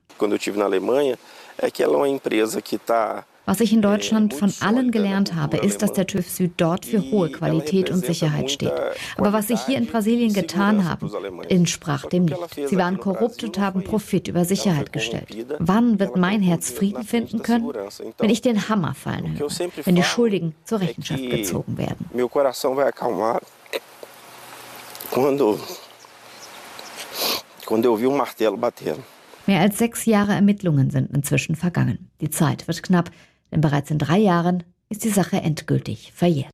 Was ich in Deutschland von allen gelernt habe, ist, dass der TÜV Süd dort für hohe Qualität und Sicherheit steht. Aber was sie hier in Brasilien getan haben, entsprach dem nicht. Sie waren korrupt und haben Profit über Sicherheit gestellt. Wann wird mein Herz Frieden finden können? Wenn ich den Hammer fallen höre, wenn die Schuldigen zur Rechenschaft gezogen werden. Mehr als sechs Jahre Ermittlungen sind inzwischen vergangen. Die Zeit wird knapp, denn bereits in drei Jahren ist die Sache endgültig verjährt.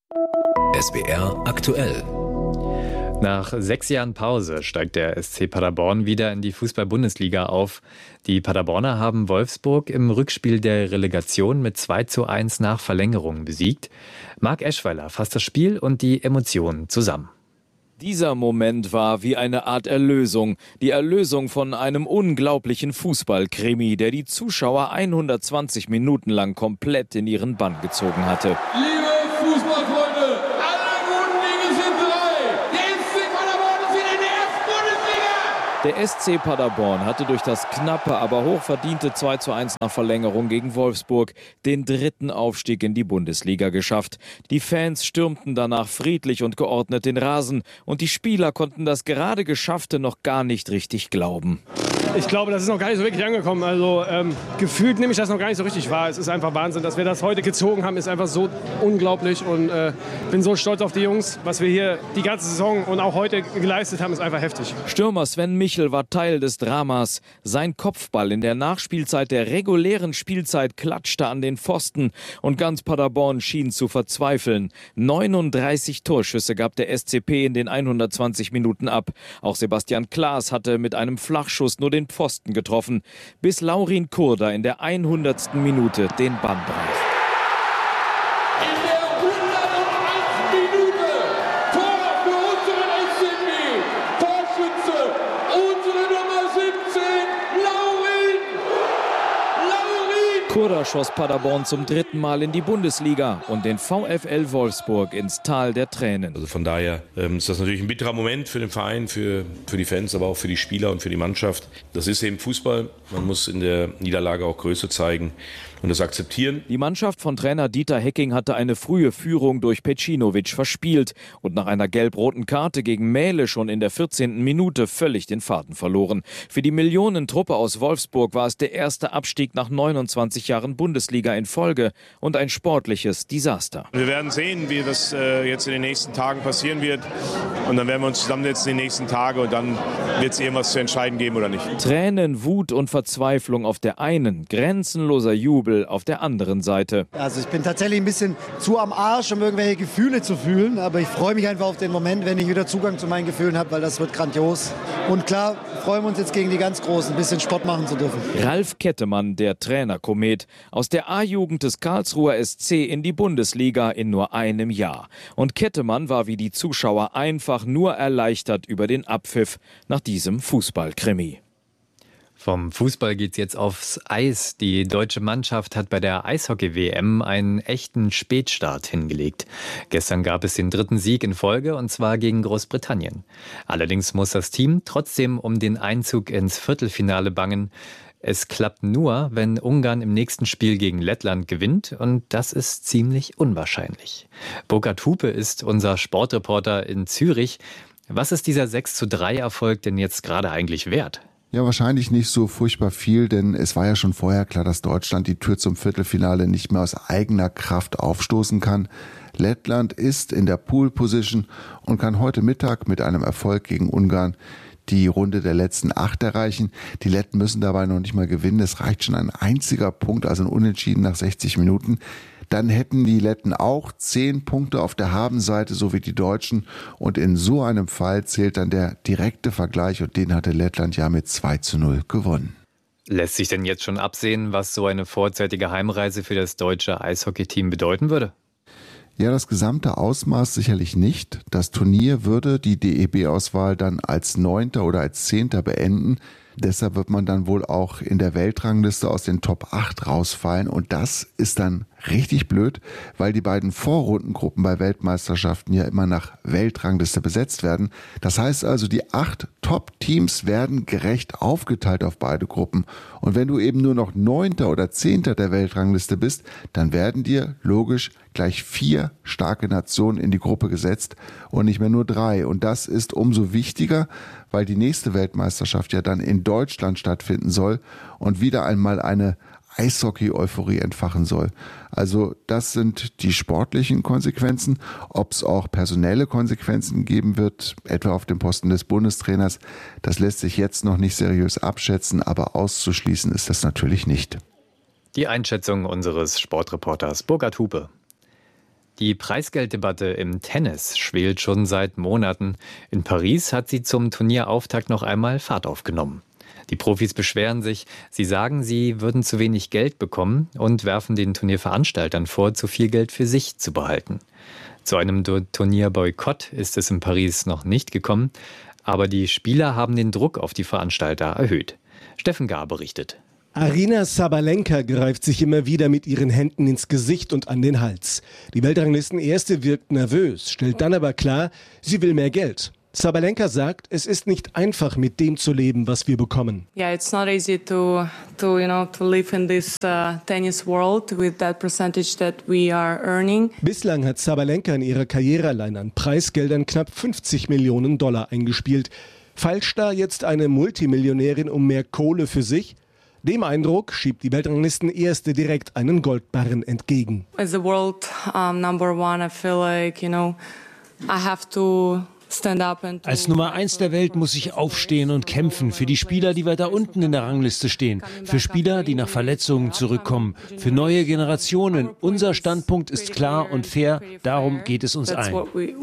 S W R aktuell. Nach sechs Jahren Pause steigt der S C Paderborn wieder in die Fußball-Bundesliga auf. Die Paderborner haben Wolfsburg im Rückspiel der Relegation mit zwei zu eins nach Verlängerung besiegt. Marc Eschweiler fasst das Spiel und die Emotionen zusammen. Dieser Moment war wie eine Art Erlösung. Die Erlösung von einem unglaublichen Fußballkrimi, der die Zuschauer hundertzwanzig Minuten lang komplett in ihren Bann gezogen hatte. Liebe Fußballfreunde, alle guten Dinge sind drei. Der S C Paderborn ist wieder in der ersten Bundesliga. Der S C Paderborn hatte durch das knappe, aber hochverdiente zwei zu eins nach Verlängerung gegen Wolfsburg den dritten Aufstieg in die Bundesliga geschafft. Die Fans stürmten danach friedlich und geordnet den Rasen und die Spieler konnten das gerade Geschaffte noch gar nicht richtig glauben. Ich glaube, das ist noch gar nicht so wirklich angekommen. Also ähm, gefühlt nehme ich das noch gar nicht so richtig wahr. Es ist einfach Wahnsinn, dass wir das heute gezogen haben, ist einfach so unglaublich und äh, bin so stolz auf die Jungs. Was wir hier die ganze Saison und auch heute geleistet haben, ist einfach heftig. Stürmer Sven Michel war Teil des Dramas. Sein Kopfball in der Nachspielzeit der regulären Spielzeit klatschte an den Pfosten und ganz Paderborn schien zu verzweifeln. neununddreißig Torschüsse gab der S C P in den hundertzwanzig Minuten ab. Auch Sebastian Klaas hatte mit einem Flachschuss nur den Pfosten getroffen, bis Laurin Kurda in der hundertsten Minute den Bann brach. In der hundertachsten Minute Tor für unseren S C P. Torschütze, unsere Nummer siebzehn, Laurin. Laurin. Kurda schoss Paderborn zum dritten Mal in die Bundesliga und den VfL Wolfsburg ins Tal der Tränen. Also von daher ähm, ist das natürlich ein bitterer Moment für den Verein, für, für die Fans, aber auch für die Spieler und für die Mannschaft. Das ist eben Fußball. Man muss in der Niederlage auch Größe zeigen und das akzeptieren. Die Mannschaft von Trainer Dieter Hecking hatte eine frühe Führung durch Pecinovic verspielt und nach einer gelb-roten Karte gegen Mähle schon in der vierzehnten Minute völlig den Faden verloren. Für die Millionentruppe aus Wolfsburg war es der erste Abstieg nach neunundzwanzig Jahren Bundesliga in Folge und ein sportliches Desaster. Wir werden sehen, wie das äh, jetzt in den nächsten Tagen passieren wird und dann werden wir uns zusammensetzen in den nächsten Tagen und dann wird es irgendwas zu entscheiden geben oder nicht. Tränen, Wut und Verzweiflung auf der einen, grenzenloser Jubel auf der anderen Seite. Also ich bin tatsächlich ein bisschen zu am Arsch, um irgendwelche Gefühle zu fühlen, aber ich freue mich einfach auf den Moment, wenn ich wieder Zugang zu meinen Gefühlen habe, weil das wird grandios. Und klar, freuen wir uns jetzt gegen die ganz Großen, ein bisschen Sport machen zu dürfen. Ralf Kettemann, der Trainerkomet, aus der A-Jugend des Karlsruher S C in die Bundesliga in nur einem Jahr. Und Kettemann war wie die Zuschauer einfach nur erleichtert über den Abpfiff nach diesem Fußballkrimi. Vom Fußball geht's jetzt aufs Eis. Die deutsche Mannschaft hat bei der Eishockey-W M einen echten Spätstart hingelegt. Gestern gab es den dritten Sieg in Folge, und zwar gegen Großbritannien. Allerdings muss das Team trotzdem um den Einzug ins Viertelfinale bangen. Es klappt nur, wenn Ungarn im nächsten Spiel gegen Lettland gewinnt, und das ist ziemlich unwahrscheinlich. Burkhard Hupe ist unser Sportreporter in Zürich. Was ist dieser sechs zu drei Erfolg denn jetzt gerade eigentlich wert? Ja, wahrscheinlich nicht so furchtbar viel, denn es war ja schon vorher klar, dass Deutschland die Tür zum Viertelfinale nicht mehr aus eigener Kraft aufstoßen kann. Lettland ist in der Pool-Position und kann heute Mittag mit einem Erfolg gegen Ungarn die Runde der letzten acht erreichen. Die Letten müssen dabei noch nicht mal gewinnen. Es reicht schon ein einziger Punkt, also ein Unentschieden nach sechzig Minuten. Dann hätten die Letten auch zehn Punkte auf der Habenseite, so wie die Deutschen. Und in so einem Fall zählt dann der direkte Vergleich, und den hatte Lettland ja mit zwei zu null gewonnen. Lässt sich denn jetzt schon absehen, was so eine vorzeitige Heimreise für das deutsche Eishockeyteam bedeuten würde? Ja, das gesamte Ausmaß sicherlich nicht. Das Turnier würde die D E B-Auswahl dann als Neunter oder als Zehnter beenden. Deshalb wird man dann wohl auch in der Weltrangliste aus den Top acht rausfallen. Und das ist dann richtig blöd, weil die beiden Vorrundengruppen bei Weltmeisterschaften ja immer nach Weltrangliste besetzt werden. Das heißt also, die acht Top-Teams werden gerecht aufgeteilt auf beide Gruppen. Und wenn du eben nur noch Neunter oder Zehnter der Weltrangliste bist, dann werden dir logisch gleich vier starke Nationen in die Gruppe gesetzt und nicht mehr nur drei. Und das ist umso wichtiger, weil die nächste Weltmeisterschaft ja dann in Deutschland stattfinden soll und wieder einmal eine Eishockey-Euphorie entfachen soll. Also das sind die sportlichen Konsequenzen. Ob es auch personelle Konsequenzen geben wird, etwa auf dem Posten des Bundestrainers, das lässt sich jetzt noch nicht seriös abschätzen, aber auszuschließen ist das natürlich nicht. Die Einschätzung unseres Sportreporters Burkhard Hupe. Die Preisgelddebatte im Tennis schwelt schon seit Monaten. In Paris hat sie zum Turnierauftakt noch einmal Fahrt aufgenommen. Die Profis beschweren sich, sie sagen, sie würden zu wenig Geld bekommen und werfen den Turnierveranstaltern vor, zu viel Geld für sich zu behalten. Zu einem Turnierboykott ist es in Paris noch nicht gekommen, aber die Spieler haben den Druck auf die Veranstalter erhöht. Steffen Gar berichtet. Aryna Sabalenka greift sich immer wieder mit ihren Händen ins Gesicht und an den Hals. Die Weltranglisten-Erste wirkt nervös, stellt dann aber klar, sie will mehr Geld. Sabalenka sagt, es ist nicht einfach, mit dem zu leben, was wir bekommen. Yeah, it's not easy to, to, you know, to live in this uh, tennis world with that percentage that we are earning. Bislang hat Sabalenka in ihrer Karriere allein an Preisgeldern knapp fünfzig Millionen Dollar eingespielt. Falsch da jetzt eine Multimillionärin um mehr Kohle für sich? Dem Eindruck schiebt die Weltranglisten-Erste direkt einen Goldbarren entgegen. As the world um, number one, I feel like, you know, I have to stand up and to... Als Nummer eins der Welt muss ich aufstehen und kämpfen für die Spieler, die weiter unten in der Rangliste stehen, für Spieler, die nach Verletzungen zurückkommen, für neue Generationen. Unser Standpunkt ist klar und fair, darum geht es uns allen.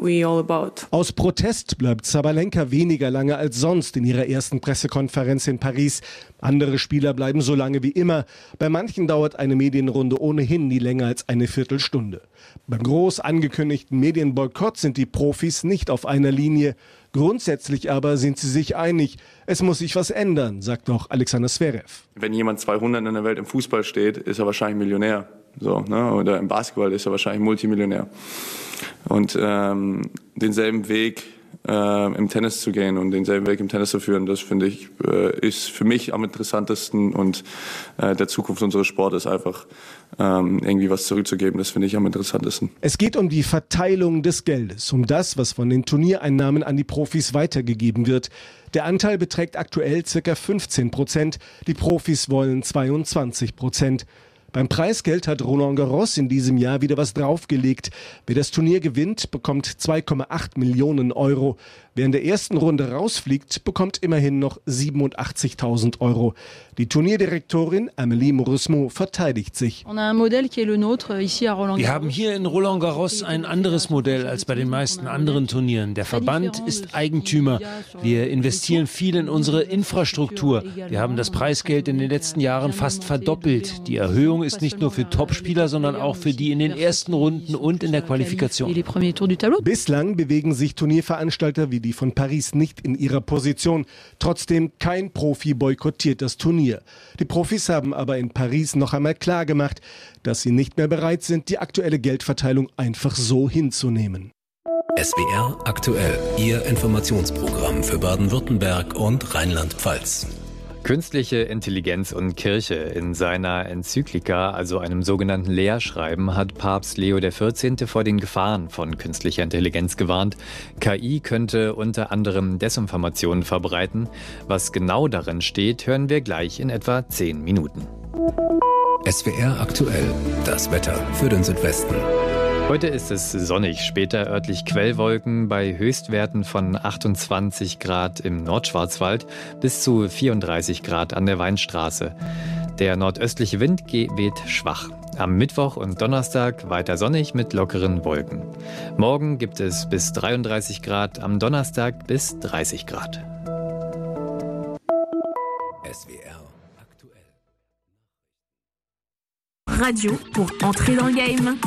Aus Protest bleibt Sabalenka weniger lange als sonst in ihrer ersten Pressekonferenz in Paris. Andere Spieler bleiben so lange wie immer. Bei manchen dauert eine Medienrunde ohnehin nie länger als eine Viertelstunde. Beim groß angekündigten Medienboykott sind die Profis nicht auf einer Linie. Grundsätzlich aber sind sie sich einig. Es muss sich was ändern, sagt auch Alexander Zverev. Wenn jemand zweihundert in der Welt im Fußball steht, ist er wahrscheinlich Millionär. So, ne? Oder im Basketball ist er wahrscheinlich Multimillionär. Und ähm, denselben Weg äh, im Tennis zu gehen und denselben Weg im Tennis zu führen, das finde ich, äh, ist für mich am interessantesten und äh, der Zukunft unseres Sportes einfach ähm, irgendwie was zurückzugeben, das finde ich am interessantesten. Es geht um die Verteilung des Geldes, um das, was von den Turniereinnahmen an die Profis weitergegeben wird. Der Anteil beträgt aktuell ca. fünfzehn Prozent, die Profis wollen zweiundzwanzig Prozent. Beim Preisgeld hat Roland Garros in diesem Jahr wieder was draufgelegt. Wer das Turnier gewinnt, bekommt zwei Komma acht Millionen Euro. Wer in der ersten Runde rausfliegt, bekommt immerhin noch siebenundachtzigtausend Euro. Die Turnierdirektorin Amélie Mauresmo verteidigt sich. Wir haben hier in Roland Garros ein anderes Modell als bei den meisten anderen Turnieren. Der Verband ist Eigentümer. Wir investieren viel in unsere Infrastruktur. Wir haben das Preisgeld in den letzten Jahren fast verdoppelt. Die Erhöhung ist nicht nur für Topspieler, sondern auch für die in den ersten Runden und in der Qualifikation. Bislang bewegen sich Turnierveranstalter wie die von Paris nicht in ihrer Position. Trotzdem, kein Profi boykottiert das Turnier. Die Profis haben aber in Paris noch einmal klargemacht, dass sie nicht mehr bereit sind, die aktuelle Geldverteilung einfach so hinzunehmen. S W R aktuell, Ihr Informationsprogramm für Baden-Württemberg und Rheinland-Pfalz. Künstliche Intelligenz und Kirche. In seiner Enzyklika, also einem sogenannten Lehrschreiben, hat Papst Leo der vierzehnte vor den Gefahren von künstlicher Intelligenz gewarnt. K I könnte unter anderem Desinformationen verbreiten. Was genau darin steht, hören wir gleich in etwa zehn Minuten. S W R aktuell, das Wetter für den Südwesten. Heute ist es sonnig, später örtlich Quellwolken bei Höchstwerten von achtundzwanzig Grad im Nordschwarzwald bis zu vierunddreißig Grad an der Weinstraße. Der nordöstliche Wind weht schwach. Am Mittwoch und Donnerstag weiter sonnig mit lockeren Wolken. Morgen gibt es bis dreiunddreißig Grad, am Donnerstag bis dreißig Grad. S W R aktuell. Radio pour entrer dans le game.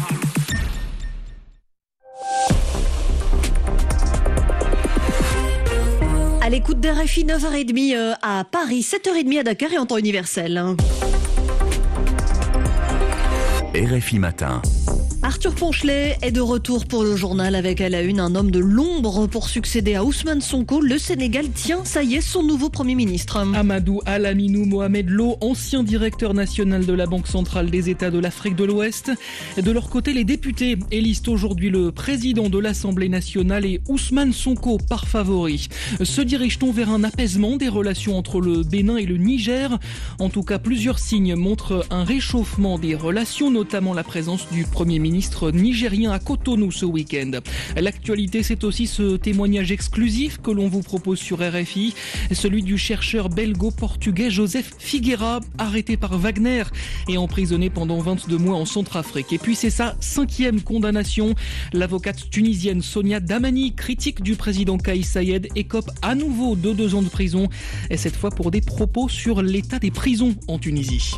À l'écoute d'R F I, neuf heures trente à Paris, sept heures trente à Dakar et en temps universel. R F I Matin. Arthur Ponchelet est de retour pour le journal avec à la une un homme de l'ombre pour succéder à Ousmane Sonko. Le Sénégal tient, ça y est, son nouveau Premier ministre. Amadou Al-Aminou Mohamed Lo, ancien directeur national de la Banque centrale des États de l'Afrique de l'Ouest. De leur côté, les députés élisent aujourd'hui le président de l'Assemblée nationale et Ousmane Sonko par favori. Se dirige-t-on vers un apaisement des relations entre le Bénin et le Niger ? En tout cas, plusieurs signes montrent un réchauffement des relations, notamment la présence du Premier ministre ministre nigérien à Cotonou ce week-end. L'actualité, c'est aussi ce témoignage exclusif que l'on vous propose sur R F I, celui du chercheur belgo-portugais Joseph Figueira, arrêté par Wagner et emprisonné pendant vingt-deux mois en Centrafrique. Et puis c'est sa cinquième condamnation. L'avocate tunisienne Sonia Damani, critique du président Kais Saied, écope à nouveau de deux ans de prison, et cette fois pour des propos sur l'état des prisons en Tunisie.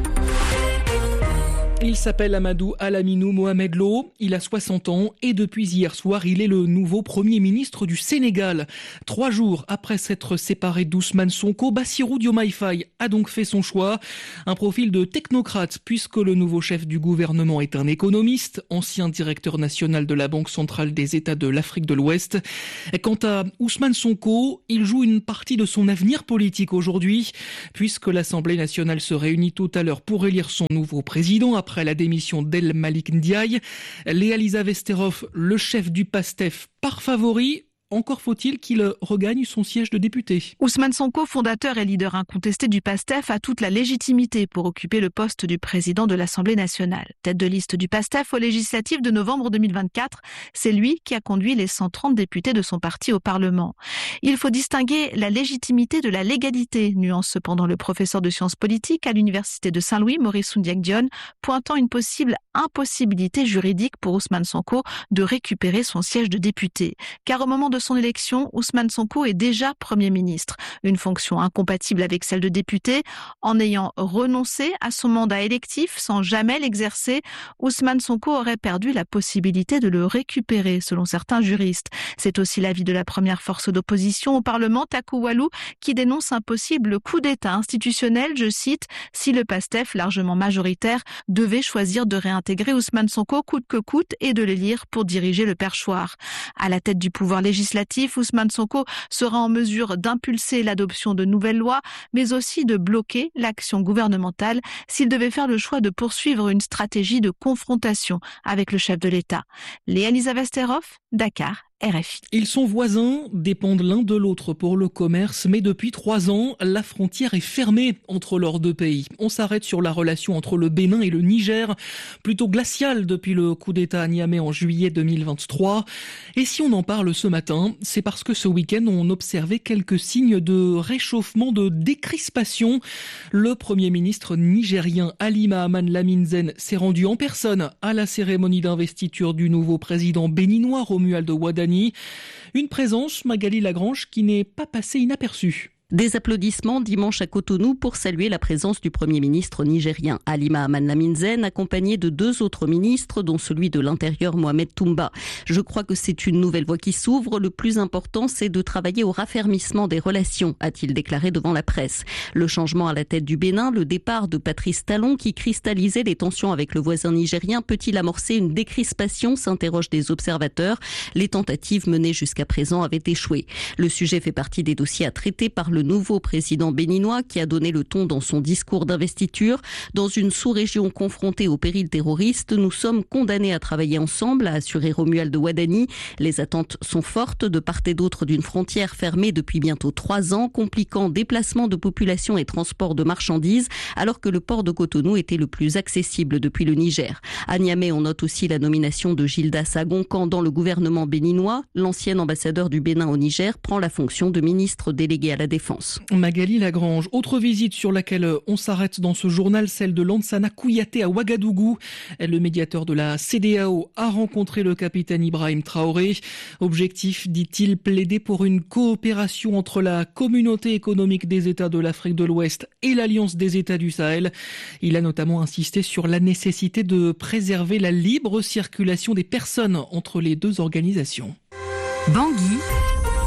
Il s'appelle Amadou Al-Aminou Mohamed Lo, il a soixante ans et depuis hier soir, il est le nouveau Premier ministre du Sénégal. Trois jours après s'être séparé d'Ousmane Sonko, Bassirou Diomaye Faye a donc fait son choix. Un profil de technocrate puisque le nouveau chef du gouvernement est un économiste, ancien directeur national de la Banque centrale des États de l'Afrique de l'Ouest. Quant à Ousmane Sonko, il joue une partie de son avenir politique aujourd'hui puisque l'Assemblée nationale se réunit tout à l'heure pour élire son nouveau président après la démission d'El Malik Ndiaye. Léa Lisa Vesterov, le chef du PASTEF, par favori. Encore faut-il qu'il regagne son siège de député. Ousmane Sonko, fondateur et leader incontesté du PASTEF, a toute la légitimité pour occuper le poste du président de l'Assemblée nationale. Tête de liste du PASTEF aux législatives de novembre deux mille vingt-quatre, c'est lui qui a conduit les cent trente députés de son parti au Parlement. Il faut distinguer la légitimité de la légalité, nuance cependant le professeur de sciences politiques à l'université de Saint-Louis, Maurice Soundiac-Dione, pointant une possible impossibilité juridique pour Ousmane Sonko de récupérer son siège de député. Car au moment de son élection, Ousmane Sonko est déjà Premier ministre, une fonction incompatible avec celle de député. En ayant renoncé à son mandat électif sans jamais l'exercer, Ousmane Sonko aurait perdu la possibilité de le récupérer, selon certains juristes. C'est aussi l'avis de la première force d'opposition au Parlement, Takou Walou, qui dénonce un possible coup d'État institutionnel, je cite, « si le PASTEF, largement majoritaire, devait choisir de réintégrer Ousmane Sonko coûte que coûte et de l'élire pour diriger le perchoir ». À la tête du pouvoir législatif, Ousmane Sonko sera en mesure d'impulser l'adoption de nouvelles lois, mais aussi de bloquer l'action gouvernementale s'il devait faire le choix de poursuivre une stratégie de confrontation avec le chef de l'État. Léa Lisa Vesterov, Dakar. R F I. Ils sont voisins, dépendent l'un de l'autre pour le commerce, mais depuis trois ans, la frontière est fermée entre leurs deux pays. On s'arrête sur la relation entre le Bénin et le Niger, plutôt glaciale depuis le coup d'État à Niamey en juillet deux mille vingt-trois. Et si on en parle ce matin, c'est parce que ce week-end, on observait quelques signes de réchauffement, de décrispation. Le Premier ministre nigérien Ali Mahaman Lamine Zen s'est rendu en personne à la cérémonie d'investiture du nouveau président béninois Romuald Wadani. Une présence, Magali Lagrange, qui n'est pas passée inaperçue. Des applaudissements dimanche à Cotonou pour saluer la présence du Premier ministre nigérien Ali Mahaman Lamine Zen, accompagné de deux autres ministres, dont celui de l'Intérieur Mohamed Toumba. Je crois que c'est une nouvelle voie qui s'ouvre. Le plus important, c'est de travailler au raffermissement des relations, a-t-il déclaré devant la presse. Le changement à la tête du Bénin, le départ de Patrice Talon, qui cristallisait les tensions avec le voisin nigérien, peut-il amorcer une décrispation, s'interrogent des observateurs. Les tentatives menées jusqu'à présent avaient échoué. Le sujet fait partie des dossiers à traiter par le le nouveau président béninois qui a donné le ton dans son discours d'investiture. Dans une sous-région confrontée au péril terroriste, nous sommes condamnés à travailler ensemble, a assuré Romuald Wadani. Les attentes sont fortes de part et d'autre d'une frontière fermée depuis bientôt trois ans, compliquant déplacement de population et transport de marchandises, alors que le port de Cotonou était le plus accessible depuis le Niger. À Niamey, on note aussi la nomination de Gilda Sagoncan dans le gouvernement béninois. L'ancien ambassadeur du Bénin au Niger prend la fonction de ministre délégué à la Défense. Magali Lagrange, autre visite sur laquelle on s'arrête dans ce journal, celle de Lansana Kouyaté à Ouagadougou. Le médiateur de la C D A O a rencontré le capitaine Ibrahim Traoré. Objectif, dit-il, plaider pour une coopération entre la communauté économique des États de l'Afrique de l'Ouest et l'Alliance des États du Sahel. Il a notamment insisté sur la nécessité de préserver la libre circulation des personnes entre les deux organisations. Bangui,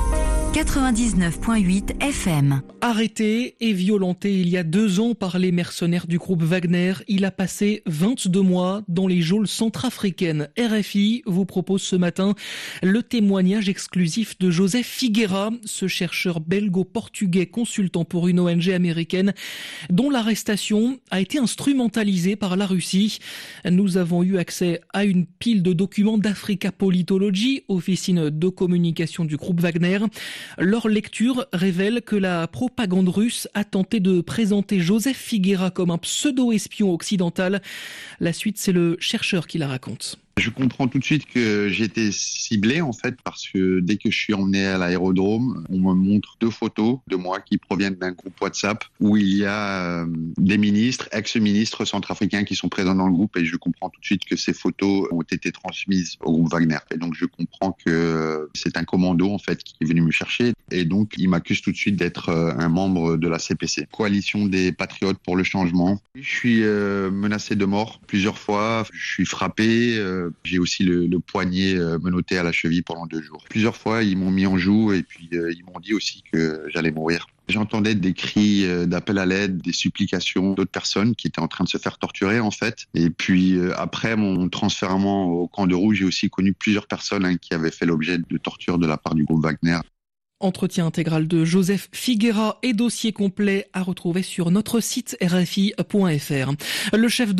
quatre-vingt-dix-neuf virgule huit F M. Arrêté et violenté il y a deux ans par les mercenaires du groupe Wagner, il a passé vingt-deux mois dans les geôles centrafricaines. R F I vous propose ce matin le témoignage exclusif de Joseph Figueira, ce chercheur belgo-portugais consultant pour une O N G américaine dont l'arrestation a été instrumentalisée par la Russie. Nous avons eu accès à une pile de documents d'Africa Politology, officine de communication du groupe Wagner. Leur lecture révèle que la propagande russe a tenté de présenter Joseph Figueira comme un pseudo-espion occidental. La suite, c'est le chercheur qui la raconte. Je comprends tout de suite que j'ai été ciblé en fait parce que dès que je suis emmené à l'aérodrome, on me montre deux photos de moi qui proviennent d'un groupe WhatsApp où il y a euh, des ministres, ex-ministres centrafricains qui sont présents dans le groupe et je comprends tout de suite que ces photos ont été transmises au groupe Wagner. Et donc je comprends que c'est un commando en fait qui est venu me chercher et donc il m'accuse tout de suite d'être euh, un membre de la C P C, Coalition des Patriotes pour le Changement. Je suis euh, menacé de mort plusieurs fois, je suis frappé. Euh, J'ai aussi le, le poignet menotté à la cheville pendant deux jours. Plusieurs fois, ils m'ont mis en joue et puis euh, ils m'ont dit aussi que j'allais mourir. J'entendais des cris d'appel à l'aide, des supplications d'autres personnes qui étaient en train de se faire torturer en fait. Et puis euh, après mon transfèrement au camp de Rouge, j'ai aussi connu plusieurs personnes hein, qui avaient fait l'objet de torture de la part du groupe Wagner. Entretien intégral de Joseph Figueira et dossier complet à retrouver sur notre site r f i point f r. Le chef de